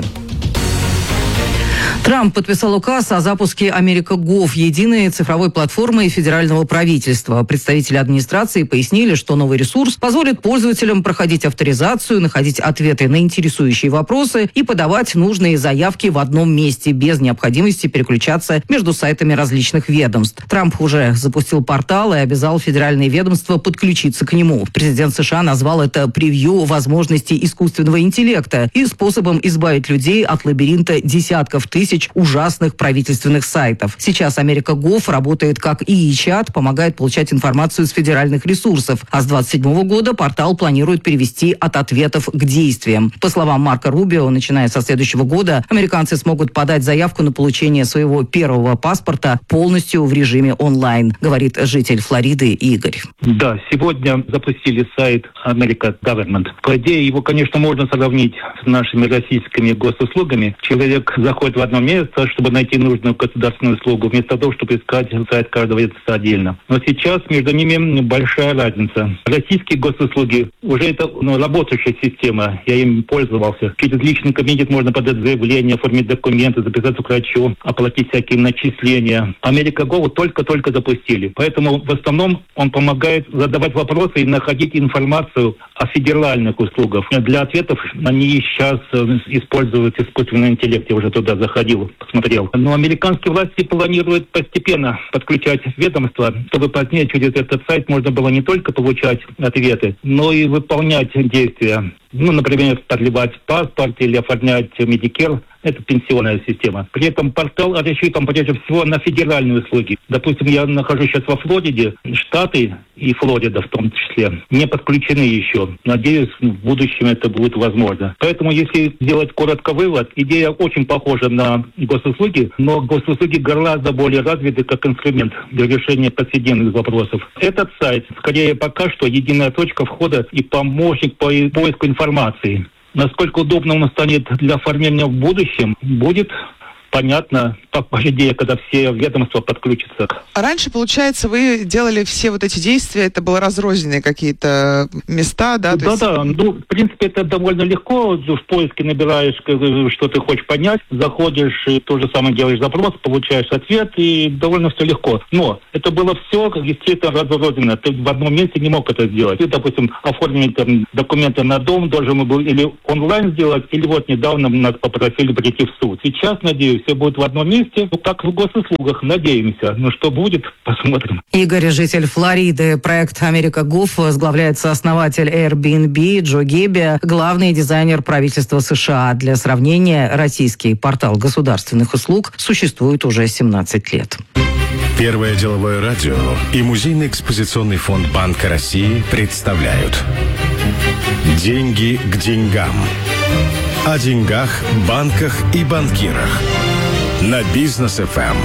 Трамп подписал указ о запуске Америка.Гов, единой цифровой платформы федерального правительства. Представители администрации пояснили, что новый ресурс позволит пользователям проходить авторизацию, находить ответы на интересующие вопросы и подавать нужные заявки в одном месте, без необходимости переключаться между сайтами различных ведомств. Трамп уже запустил портал и обязал федеральные ведомства подключиться к нему. Президент США назвал это превью возможностей искусственного интеллекта и способом избавить людей от лабиринта десятков тысяч ужасных правительственных сайтов. Сейчас Америка.Гов работает как ИИ-чат, помогает получать информацию с федеральных ресурсов, а с двадцать седьмого года портал планирует перевести от ответов к действиям. По словам Марко Рубио, начиная со следующего года американцы смогут подать заявку на получение своего первого паспорта полностью в режиме онлайн, говорит житель Флориды Игорь. Да, сегодня запустили сайт America Government. По идее, его, конечно, можно сравнить с нашими российскими госуслугами. Человек заходит в одно место, чтобы найти нужную государственную услугу, вместо того, чтобы искать сайт каждого ведомства отдельно. Но сейчас между ними большая разница. Российские госуслуги уже это ну, работающая система, я им пользовался. Через личный кабинет можно подать заявление, оформить документы, записаться к врачу, оплатить всякие начисления. Америка Go только-только запустили. Поэтому в основном он помогает задавать вопросы и находить информацию о федеральных услугах. Для ответов они сейчас используют искусственный интеллект. Я уже туда заходил, посмотрел. Но американские власти планируют постепенно подключать ведомства, чтобы позднее через этот сайт можно было не только получать ответы, но и выполнять действия. Ну, например, продлевать паспорт или оформлять Medicare. Это пенсионная система. При этом портал рассчитан прежде всего на федеральные услуги. Допустим, я нахожусь сейчас во Флориде. Штаты и Флорида в том числе не подключены еще. Надеюсь, в будущем это будет возможно. Поэтому, если сделать коротко вывод, идея очень похожа на госуслуги, но госуслуги гораздо более развиты как инструмент для решения повседневных вопросов. Этот сайт, скорее пока что, единая точка входа и помощник по поиску информации. Насколько удобно он станет для оформления в будущем, будет понятно, по идее, когда все ведомства подключатся. Раньше, получается, вы делали все вот эти действия, это было разрозненные какие-то места, да? Да, есть... да. Ну, в принципе, это довольно легко. В поиске набираешь, что ты хочешь понять, заходишь, и то же самое делаешь запрос, получаешь ответ, и довольно все легко. Но это было все, естественно, разрозненно. Ты в одном месте не мог это сделать. Ты, допустим, оформить там, документы на дом должен был или онлайн сделать, или вот недавно нас попросили прийти в суд. Сейчас, надеюсь, все будет в одном месте, ну, как в госуслугах, надеемся. Но что будет, посмотрим. Игорь, житель Флориды. Проект «Америка Гов» возглавляет сооснователь Airbnb Джо Гебби, главный дизайнер правительства США. Для сравнения, российский портал государственных услуг существует уже семнадцать лет. Первое деловое радио и Музейный экспозиционный фонд Банка России представляют «Деньги к деньгам». О деньгах, банках и банкирах. На Бизнес эф эм.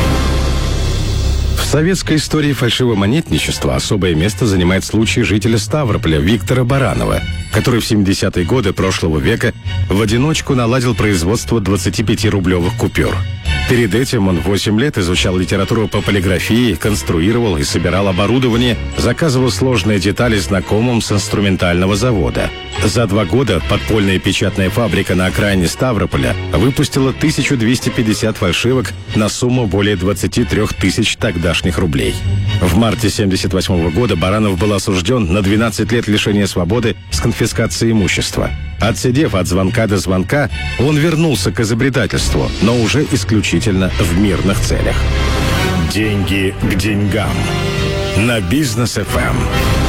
В советской истории фальшивомонетничества особое место занимает случай жителя Ставрополя Виктора Баранова, который в семидесятые годы прошлого века в одиночку наладил производство двадцатипятирублевых купюр. Перед этим он восемь лет изучал литературу по полиграфии, конструировал и собирал оборудование, заказывал сложные детали знакомым с инструментального завода. За два года подпольная печатная фабрика на окраине Ставрополя выпустила тысячу двести пятьдесят фальшивок на сумму более двадцати трёх тысяч тогдашних рублей. В марте семьдесят восьмого года Баранов был осужден на двенадцать лет лишения свободы с конфискацией имущества. Отсидев от звонка до звонка, он вернулся к изобретательству, но уже исключительно в мирных целях. Деньги к деньгам. На Бизнес эф эм.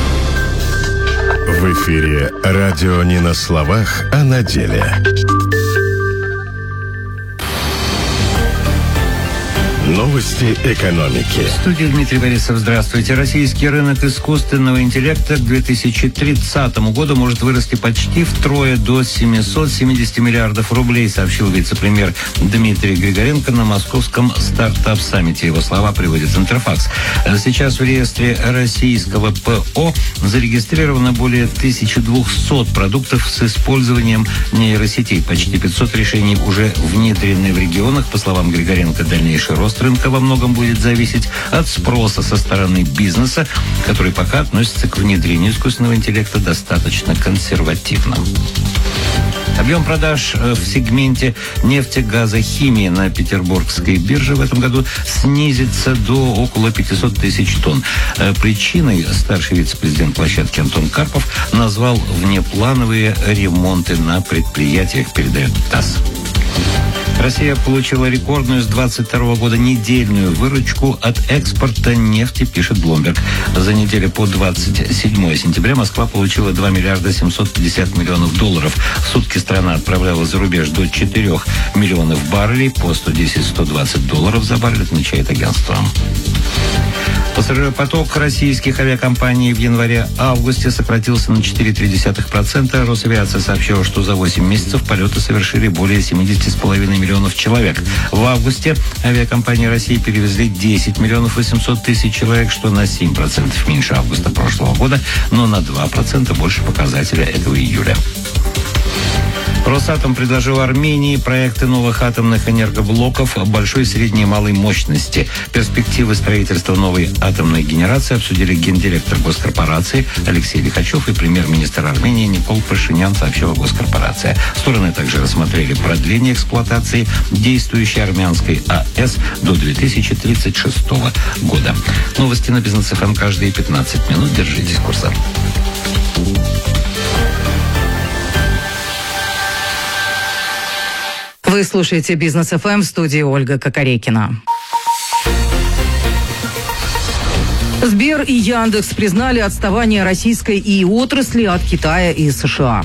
В эфире радио не на словах, а на деле. Новости экономики. В студии Дмитрий Борисов. Здравствуйте. Российский рынок искусственного интеллекта к две тысячи тридцатому году может вырасти почти втрое до семисот семидесяти миллиардов рублей, сообщил вице-премьер Дмитрий Григоренко на московском стартап-саммите. Его слова приводит Интерфакс. Сейчас в реестре российского ПО зарегистрировано более тысячи двухсот продуктов с использованием нейросетей. Почти пятьсот решений уже внедрены в регионах. По словам Григоренко, дальнейший рост рынка во многом будет зависеть от спроса со стороны бизнеса, который пока относится к внедрению искусственного интеллекта достаточно консервативно. Объем продаж в сегменте нефтегазохимии на петербургской бирже в этом году снизится до около пятисот тысяч тонн. Причиной старший вице-президент площадки Антон Карпов назвал внеплановые ремонты на предприятиях, передает ТАСС. Россия получила рекордную с двадцать второго года недельную выручку от экспорта нефти, пишет Bloomberg. За неделю по двадцать седьмое сентября Москва получила два миллиарда семьсот пятьдесят миллионов долларов. В сутки страна отправляла за рубеж до четырёх миллионов баррелей по сто десять - сто двадцать долларов за баррель, отмечает агентство. Пассажиропоток российских авиакомпаний в январе-августе сократился на четыре целых три десятых процента. Росавиация сообщила, что за восемь месяцев полеты совершили более семидесяти с половиной миллионов человек. В августе авиакомпании России перевезли десять миллионов восемьсот тысяч человек, что на семь процентов меньше августа прошлого года, но на два процента больше показателя этого июля. Росатом предложил Армении проекты новых атомных энергоблоков большой, средней и малой мощности. Перспективы строительства новой атомной генерации обсудили гендиректор госкорпорации Алексей Лихачев и премьер-министр Армении Никол Пашинян, сообщила госкорпорация. Стороны также рассмотрели продление эксплуатации действующей армянской АЭС до две тысячи тридцать шестого года. Новости на Бизнес эф эм каждые пятнадцать минут. Держитесь курса. Вы слушаете Бизнес эф эм, в студии Ольга Кокорекина. Сбер и Яндекс признали отставание российской ИИ-отрасли от Китая и США.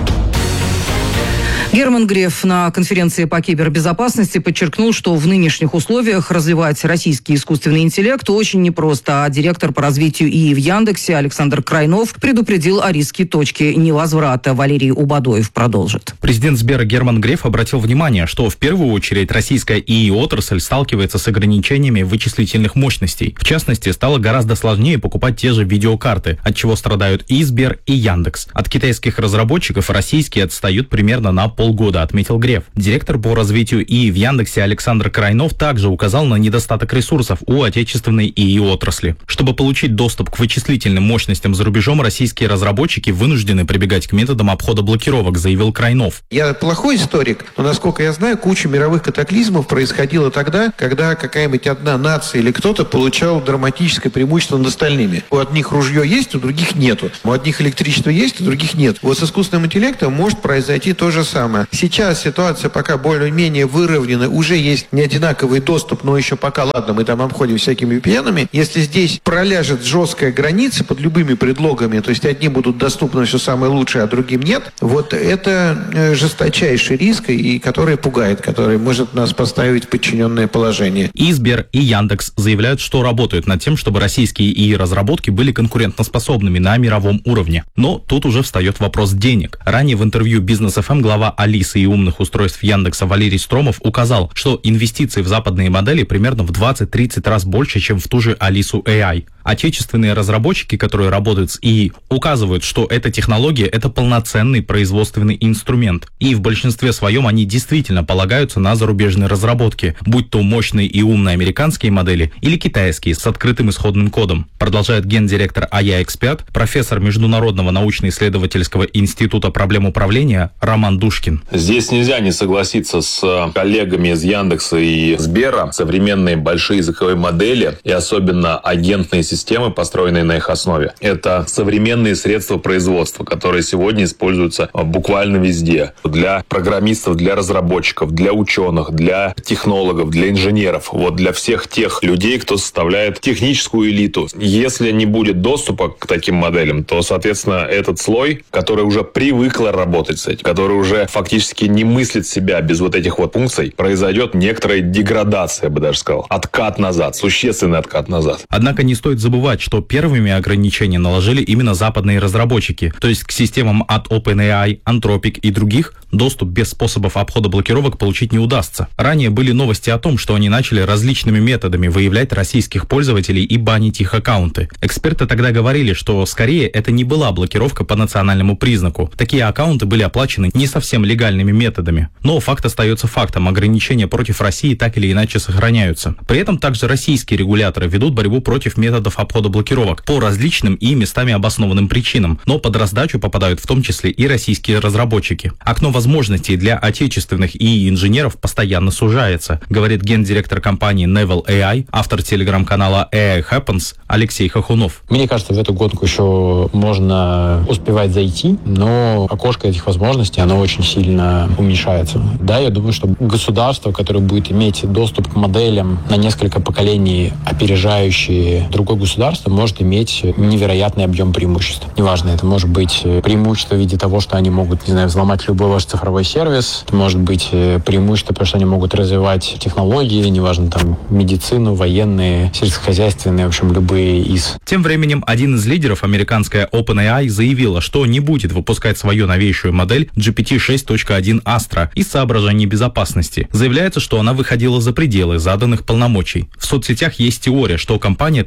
Герман Греф на конференции по кибербезопасности подчеркнул, что в нынешних условиях развивать российский искусственный интеллект очень непросто, а директор по развитию ИИ в Яндексе Александр Крайнов предупредил о риске точки невозврата. Валерий Убадоев продолжит. Президент Сбера Герман Греф обратил внимание, что в первую очередь российская ИИ-отрасль сталкивается с ограничениями вычислительных мощностей. В частности, стало гораздо сложнее покупать те же видеокарты, от чего страдают и Сбер, и Яндекс. От китайских разработчиков российские отстают примерно на полгода, отметил Греф. Директор по развитию ИИ в Яндексе Александр Крайнов также указал на недостаток ресурсов у отечественной ИИ-отрасли. Чтобы получить доступ к вычислительным мощностям за рубежом, российские разработчики вынуждены прибегать к методам обхода блокировок, заявил Крайнов. Я плохой историк, но, насколько я знаю, куча мировых катаклизмов происходила тогда, когда какая-нибудь одна нация или кто-то получал драматическое преимущество над остальными. У одних ружье есть, у других нету. У одних электричество есть, у других нет. Вот с искусственным интеллектом может произойти то же самое. Сейчас ситуация пока более-менее выровнена, уже есть неодинаковый доступ, но еще пока, ладно, мы там обходим всякими ви пи эн-ами. Если здесь проляжет жесткая граница под любыми предлогами, то есть одни будут доступны все самое лучшее, а другим нет, вот это жесточайший риск, и который пугает, который может нас поставить в подчиненное положение. И Сбер, и Яндекс заявляют, что работают над тем, чтобы российские ИИ-разработки были конкурентоспособными на мировом уровне. Но тут уже встает вопрос денег. Ранее в интервью Бизнес эф эм глава Алисы и умных устройств Яндекса Валерий Стромов указал, что инвестиции в западные модели примерно в двадцать-тридцать раз больше, чем в ту же Алису эй ай. Отечественные разработчики, которые работают с ИИ, указывают, что эта технология – это полноценный производственный инструмент. И в большинстве своем они действительно полагаются на зарубежные разработки, будь то мощные и умные американские модели или китайские с открытым исходным кодом. Продолжает гендиректор эй ай Эксперт, профессор Международного научно-исследовательского института проблем управления Роман Душкин. Здесь нельзя не согласиться с коллегами из Яндекса и Сбера. Современные большие языковые модели и особенно агентные системы, построенные на их основе, это современные средства производства, которые сегодня используются буквально везде. Для программистов, для разработчиков, для ученых, для технологов, для инженеров. Вот для всех тех людей, кто составляет техническую элиту. Если не будет доступа к таким моделям, то, соответственно, этот слой, который уже привыкла работать с этим, который уже фактически не мыслит себя без вот этих вот функций, произойдет некоторая деградация, я бы даже сказал. Откат назад, существенный откат назад. Однако не стоит забывать, что первыми ограничения наложили именно западные разработчики, то есть к системам от OpenAI, Anthropic и других доступ без способов обхода блокировок получить не удастся. Ранее были новости о том, что они начали различными методами выявлять российских пользователей и банить их аккаунты. Эксперты тогда говорили, что скорее это не была блокировка по национальному признаку. Такие аккаунты были оплачены не совсем легальными методами. Но факт остается фактом, ограничения против России так или иначе сохраняются. При этом также российские регуляторы ведут борьбу против методов обхода блокировок по различным и местами обоснованным причинам, но под раздачу попадают в том числе и российские разработчики. Окно возможностей для отечественных ИИ-инженеров постоянно сужается, говорит гендиректор компании Neville эй ай, автор телеграм-канала эй ай Happens Алексей Хохунов. Мне кажется, в эту гонку еще можно успевать зайти, но окошко этих возможностей, оно очень сильно уменьшается. Да, я думаю, что государство, которое будет иметь доступ к моделям на несколько поколений, опережающие другое государство, может иметь невероятный объем преимуществ. Неважно, это может быть преимущество в виде того, что они могут, не знаю, взломать любой ваш цифровой сервис, это может быть преимущество, потому что они могут развивать технологии, неважно, там, медицину, военные, сельскохозяйственные, в общем, любые из. Тем временем один из лидеров, американская OpenAI, заявила, что не будет выпускать свою новейшую модель джи пи ти шесть точка один Astra из соображений безопасности. Заявляется, что она выходила за пределы заданных полномочий. В соцсетях есть теория, что компания таким образом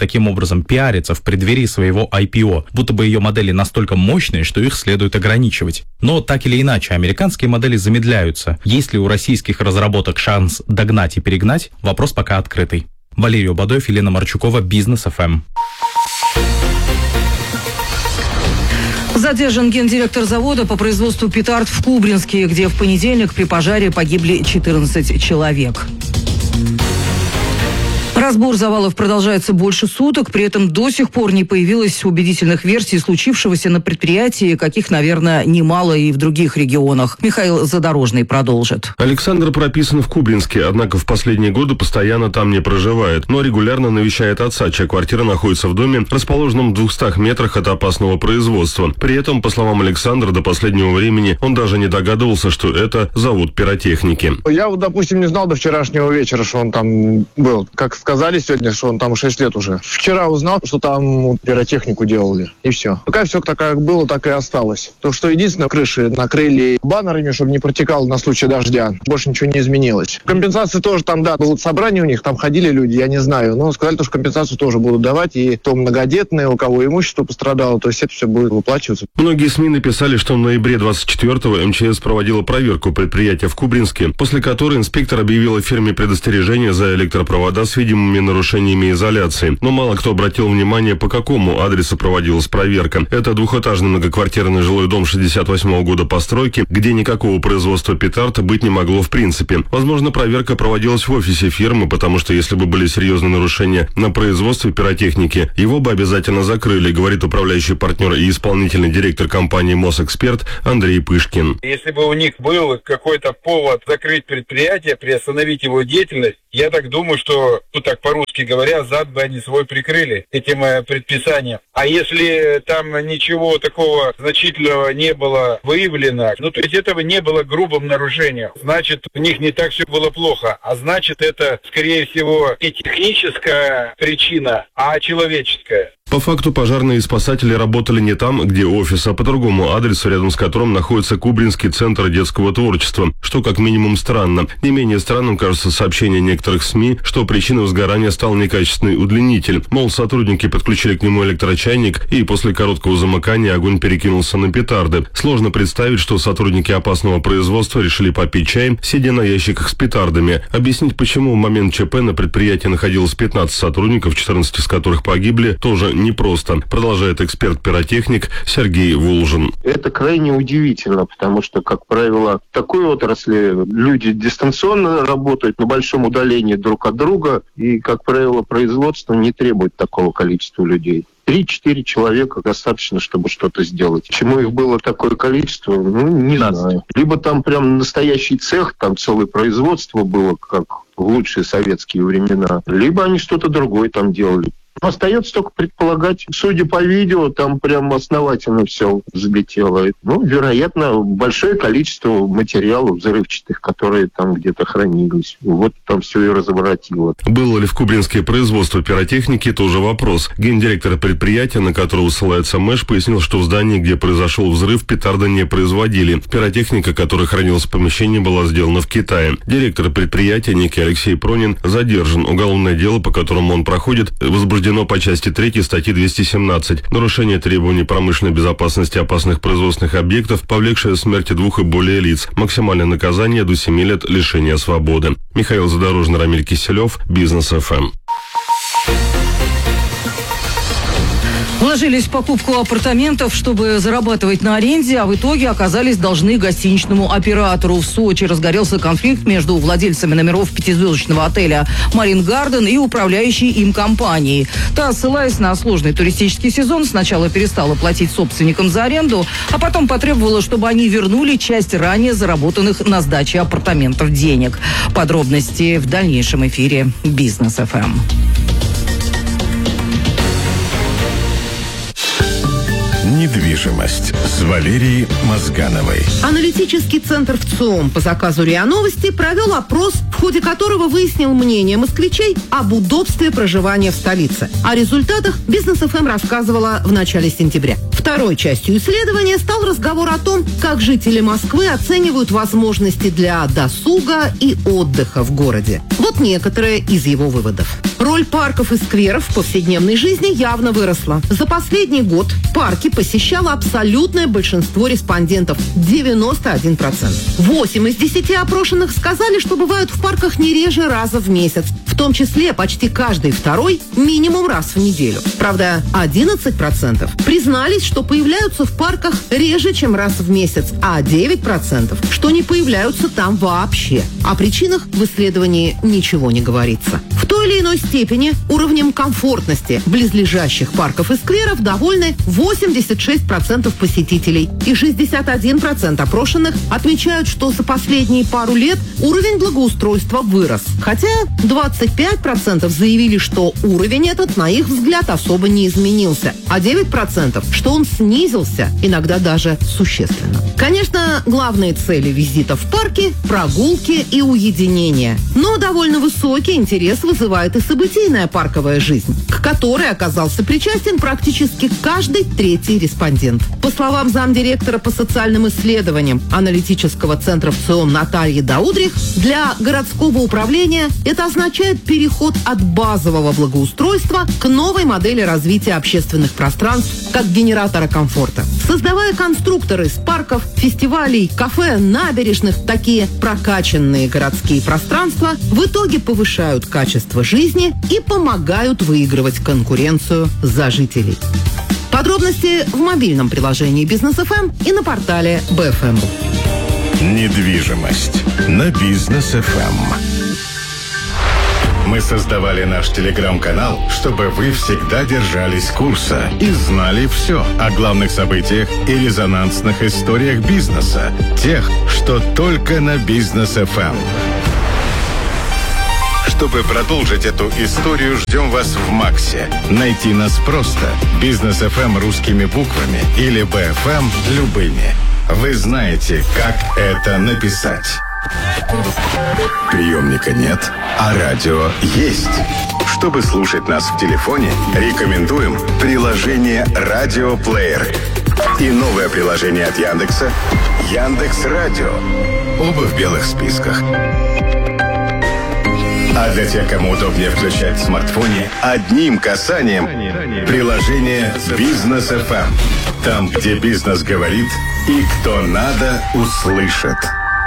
образом пиарится в преддверии своего ай пи о, будто бы ее модели настолько мощные, что их следует ограничивать. Но так или иначе, американские модели замедляются. Есть ли у российских разработок шанс догнать и перегнать? Вопрос пока открытый. Валерий Обадоев, Елена Марчукова, Бизнес эф эм. Задержан гендиректор завода по производству петард в Кубринске, где в понедельник при пожаре погибли четырнадцать человек. Разбор завалов продолжается больше суток, при этом до сих пор не появилось убедительных версий случившегося на предприятии, каких, наверное, немало и в других регионах. Михаил Задорожный продолжит. Александр прописан в Кубринске, однако в последние годы постоянно там не проживает, но регулярно навещает отца, чья квартира находится в доме, расположенном в двухстах метрах от опасного производства. При этом, по словам Александра, до последнего времени он даже не догадывался, что это завод пиротехники. Я вот, допустим, не знал до вчерашнего вечера, что он там был. Как сказали сегодня, что он там шесть лет уже. Вчера узнал, что там пиротехнику делали. И все. Пока все так, как было, так и осталось. То, что единственное, крыши накрыли баннерами, чтобы не протекало на случай дождя. Больше ничего не изменилось. Компенсации тоже там, да, было собрание у них, там ходили люди, я не знаю. Но сказали, что компенсацию тоже будут давать. И то многодетные, у кого имущество пострадало, то есть это все будет выплачиваться. Многие СМИ написали, что в ноябре двадцать четвёртого эм че эс проводила проверку предприятия в Кубринске, после которой инспектор объявила фирме предостережение за электропровода с видимыми нарушениями изоляции. Но мало кто обратил внимание, по какому адресу проводилась проверка. Это двухэтажный многоквартирный жилой дом шестьдесят восьмого года постройки, где никакого производства петард быть не могло в принципе. Возможно, проверка проводилась в офисе фирмы, потому что если бы были серьезные нарушения на производстве пиротехники, его бы обязательно закрыли, говорит управляющий партнер и исполнительный директор компании «Мосэксперт» Андрей Пышкин. Если бы у них был какой-то повод закрыть предприятие, приостановить его деятельность, я так думаю, что, ну так по-русски говоря, зад бы они свой прикрыли этим э, предписанием. А если там ничего такого значительного не было выявлено, ну то есть этого не было грубым нарушением, значит у них не так все было плохо, а значит это, скорее всего, не техническая причина, а человеческая. По факту пожарные и спасатели работали не там, где офис, а по другому адресу, рядом с которым находится Кубринский центр детского творчества, что как минимум странно. Не менее странным кажется сообщение некоторых СМИ, что причиной возгорания стал некачественный удлинитель. Мол, сотрудники подключили к нему электрочайник, и после короткого замыкания огонь перекинулся на петарды. Сложно представить, что сотрудники опасного производства решили попить чай, сидя на ящиках с петардами. Объяснить, почему в момент ЧП на предприятии находилось пятнадцать сотрудников, четырнадцать из которых погибли, тоже непросто, продолжает эксперт-пиротехник Сергей Волжин. Это крайне удивительно, потому что, как правило, в такой отрасли люди дистанционно работают на большом удалении друг от друга, и, как правило, производство не требует такого количества людей. Три-четыре человека достаточно, чтобы что-то сделать. Почему их было такое количество, ну, не знаю. Либо там прям настоящий цех, там целое производство было, как в лучшие советские времена, либо они что-то другое там делали. Остается только предполагать, судя по видео, там прям основательно все взлетело. Ну, вероятно, большое количество материалов взрывчатых, которые там где-то хранились. Вот там все и разворотило. Было ли в Кубринске производство пиротехники, тоже вопрос. Гендиректор предприятия, на которого ссылается Мэш, пояснил, что в здании, где произошел взрыв, петарды не производили. Пиротехника, которая хранилась в помещении, была сделана в Китае. Директор предприятия, некий Алексей Пронин, задержан. Уголовное дело, по которому он проходит, возбуждено по части третьей статьи двести семнадцать. Нарушение требований промышленной безопасности опасных производственных объектов, повлекшее смерти двух и более лиц. Максимальное наказание до семи лет лишения свободы. Михаил Задорожный, Рамиль Киселев, Бизнес эф эм. Вложились в покупку апартаментов, чтобы зарабатывать на аренде, а в итоге оказались должны гостиничному оператору. В Сочи разгорелся конфликт между владельцами номеров пятизвездочного отеля «Марин Гарден» и управляющей им компанией. Та, ссылаясь на сложный туристический сезон, сначала перестала платить собственникам за аренду, а потом потребовала, чтобы они вернули часть ранее заработанных на сдаче апартаментов денег. Подробности в дальнейшем эфире «Бизнес эф эм». Недвижимость с Валерией Мозгановой. Аналитический центр ВЦИОМ по заказу РИА Новости провел опрос, в ходе которого выяснил мнение москвичей об удобстве проживания в столице. О результатах Бизнес эф эм рассказывала в начале сентября. В Второй частью исследования стал разговор о том, как жители Москвы оценивают возможности для досуга и отдыха в городе. Вот некоторые из его выводов. Роль парков и скверов в повседневной жизни явно выросла. За последний год парки посещало абсолютное большинство респондентов – девяносто один процент. восемь из десяти опрошенных сказали, что бывают в парках не реже раза в месяц. В том числе почти каждый второй минимум раз в неделю. Правда, одиннадцать процентов признались, что появляются в парках реже, чем раз в месяц, а девять процентов, что не появляются там вообще. О причинах в исследовании ничего не говорится. В той или иной степени уровнем комфортности близлежащих парков и скверов довольны восемьдесят шесть процентов посетителей, и шестьдесят один процент опрошенных отмечают, что за последние пару лет уровень благоустройства вырос. Хотя двадцать пять процентов заявили, что уровень этот, на их взгляд, особо не изменился, а девять процентов, что он снизился, иногда даже существенно. Конечно, главные цели визита в парки – прогулки и уединение. Но довольно высокий интерес вызывает и событийная парковая жизнь, к которой оказался причастен практически каждый третий респондент. По словам замдиректора по социальным исследованиям аналитического центра ВЦИОМ Натальи Даудрих, для городского управления это означает переход от базового благоустройства к новой модели развития общественных пространств как генератора комфорта. Создавая конструкторы из парков, фестивалей, кафе, набережных, такие прокачанные городские пространства в итоге повышают качество жизни и помогают выигрывать конкуренцию за жителей. Подробности в мобильном приложении Бизнес эф эм и на портале бэ эф эм. Недвижимость на Бизнес эф эм. Мы создавали наш телеграм-канал, чтобы вы всегда держались курса и знали все о главных событиях и резонансных историях бизнеса, тех, что только на Бизнес эф эм. Чтобы продолжить эту историю, ждем вас в Максе. Найти нас просто. Бизнес эф эм русскими буквами или бэ эф эм любыми. Вы знаете, как это написать. Приемника нет, а радио есть. Чтобы слушать нас в телефоне, рекомендуем приложение «Радиоплеер» и новое приложение от Яндекса «Яндекс.Радио». Оба в белых списках. А для тех, кому удобнее включать в смартфоне, одним касанием приложение «Бизнес эф эм». Там, где бизнес говорит и кто надо, услышит.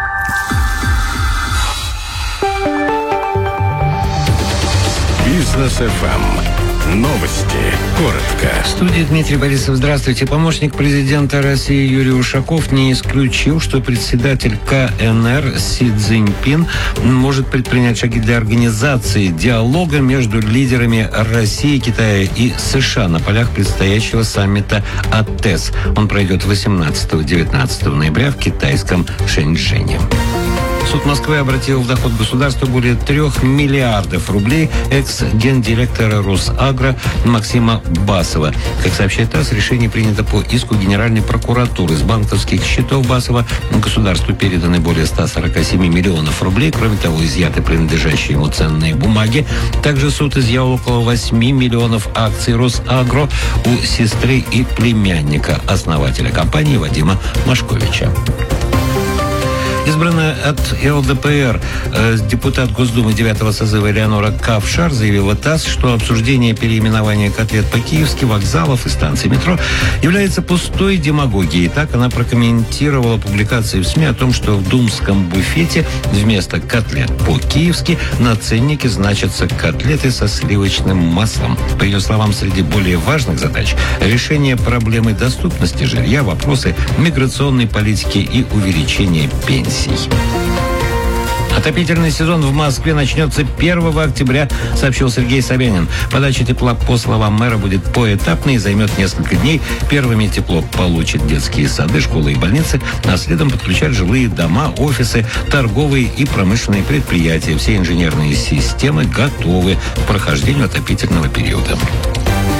Бизнес эф эм. Новости. Коротко. В студии Дмитрий Борисов. Здравствуйте. Помощник президента России Юрий Ушаков не исключил, что председатель ка эн эр Си Цзиньпин может предпринять шаги для организации диалога между лидерами России, Китая и США на полях предстоящего саммита АТЭС. Он пройдет восемнадцатого-девятнадцатого ноября в китайском Шэньчжэне. Суд Москвы обратил в доход государства более трех миллиардов рублей экс-гендиректора Росагро Максима Басова. Как сообщает ТАСС, решение принято по иску Генеральной прокуратуры. С банковских счетов Басова государству переданы более ста сорока семи миллионов рублей. Кроме того, изъяты принадлежащие ему ценные бумаги. Также суд изъял около восьми миллионов акций Росагро у сестры и племянника основателя компании Вадима Машковича. Избранная от эл дэ пэ эр э, депутат Госдумы девятого созыва Элеонора Кавшар заявила ТАСС, что обсуждение переименования котлет по-киевски, вокзалов и станций метро является пустой демагогией. Так она прокомментировала публикации в СМИ о том, что в думском буфете вместо котлет по-киевски на ценнике значатся котлеты со сливочным маслом. По ее словам, среди более важных задач решение проблемы доступности жилья, вопросы миграционной политики и увеличения пенсий. Отопительный сезон в Москве начнется первого октября, сообщил Сергей Собянин. Подача тепла, по словам мэра, будет поэтапной и займет несколько дней. Первыми тепло получат детские сады, школы и больницы, а следом подключат жилые дома, офисы, торговые и промышленные предприятия. Все инженерные системы готовы к прохождению отопительного периода.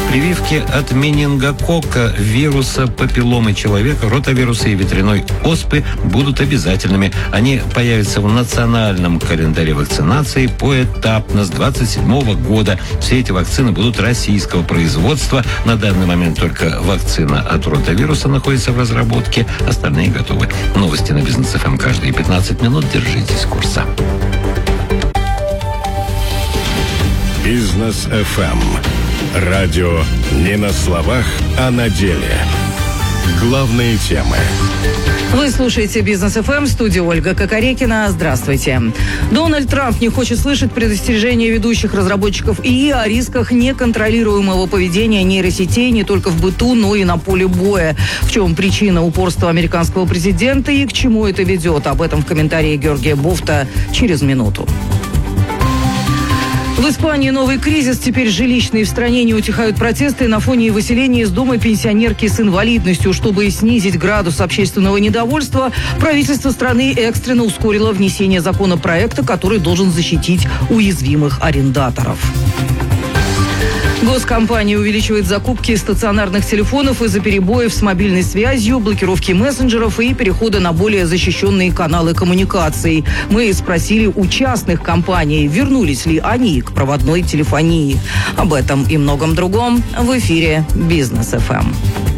Прививки от менингококка, вируса папилломы человека, ротавируса и ветряной оспы будут обязательными. Они появятся в национальном календаре вакцинации поэтапно с двадцать седьмого года. Все эти вакцины будут российского производства. На данный момент только вакцина от ротавируса находится в разработке, остальные готовы. Новости на Бизнес эф эм каждые пятнадцать минут. Держитесь курса. Бизнес эф эм. Радио не на словах, а на деле. Главные темы. Вы слушаете Бизнес эф эм, студия Ольга Кокорекина. Здравствуйте. Дональд Трамп не хочет слышать предостережения ведущих разработчиков ИИ о рисках неконтролируемого поведения нейросетей не только в быту, но и на поле боя. В чем причина упорства американского президента и к чему это ведет? Об этом в комментарии Георгия Бофта через минуту. В Испании новый кризис. Теперь жилищные в стране не утихают протесты на фоне выселения из дома пенсионерки с инвалидностью. Чтобы снизить градус общественного недовольства, правительство страны экстренно ускорило внесение законопроекта, который должен защитить уязвимых арендаторов. Госкомпания увеличивает закупки стационарных телефонов из-за перебоев с мобильной связью, блокировки мессенджеров и перехода на более защищенные каналы коммуникаций. Мы спросили у частных компаний, вернулись ли они к проводной телефонии. Об этом и многом другом в эфире Бизнес эф эм.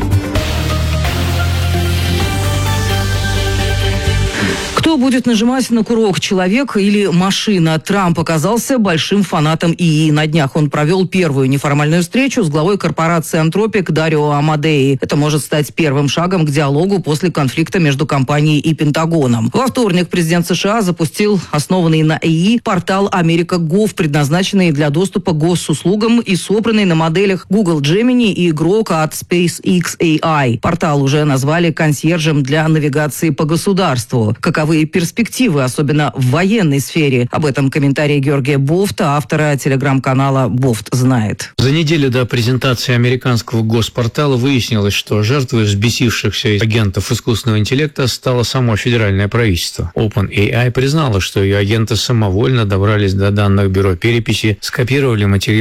Кто будет нажимать на курок, человек или машина? Трамп оказался большим фанатом ИИ. На днях он провел первую неформальную встречу с главой корпорации Anthropic Дарио Амадеи. Это может стать первым шагом к диалогу после конфликта между компанией и Пентагоном. Во вторник президент США запустил основанный на ИИ портал Америка точка гов, предназначенный для доступа к госуслугам и собранный на моделях Google Gemini и Grok от SpaceX эй ай. Портал уже назвали консьержем для навигации по государству. Каковы перспективы, особенно в военной сфере? Об этом комментарий Георгия Бофта, автора телеграм-канала «Бофт знает». За неделю до презентации американского госпортала выяснилось, что жертвой взбесившихся агентов искусственного интеллекта стало само федеральное правительство. OpenAI признала, что ее агенты самовольно добрались до данных бюро переписи, скопировали материал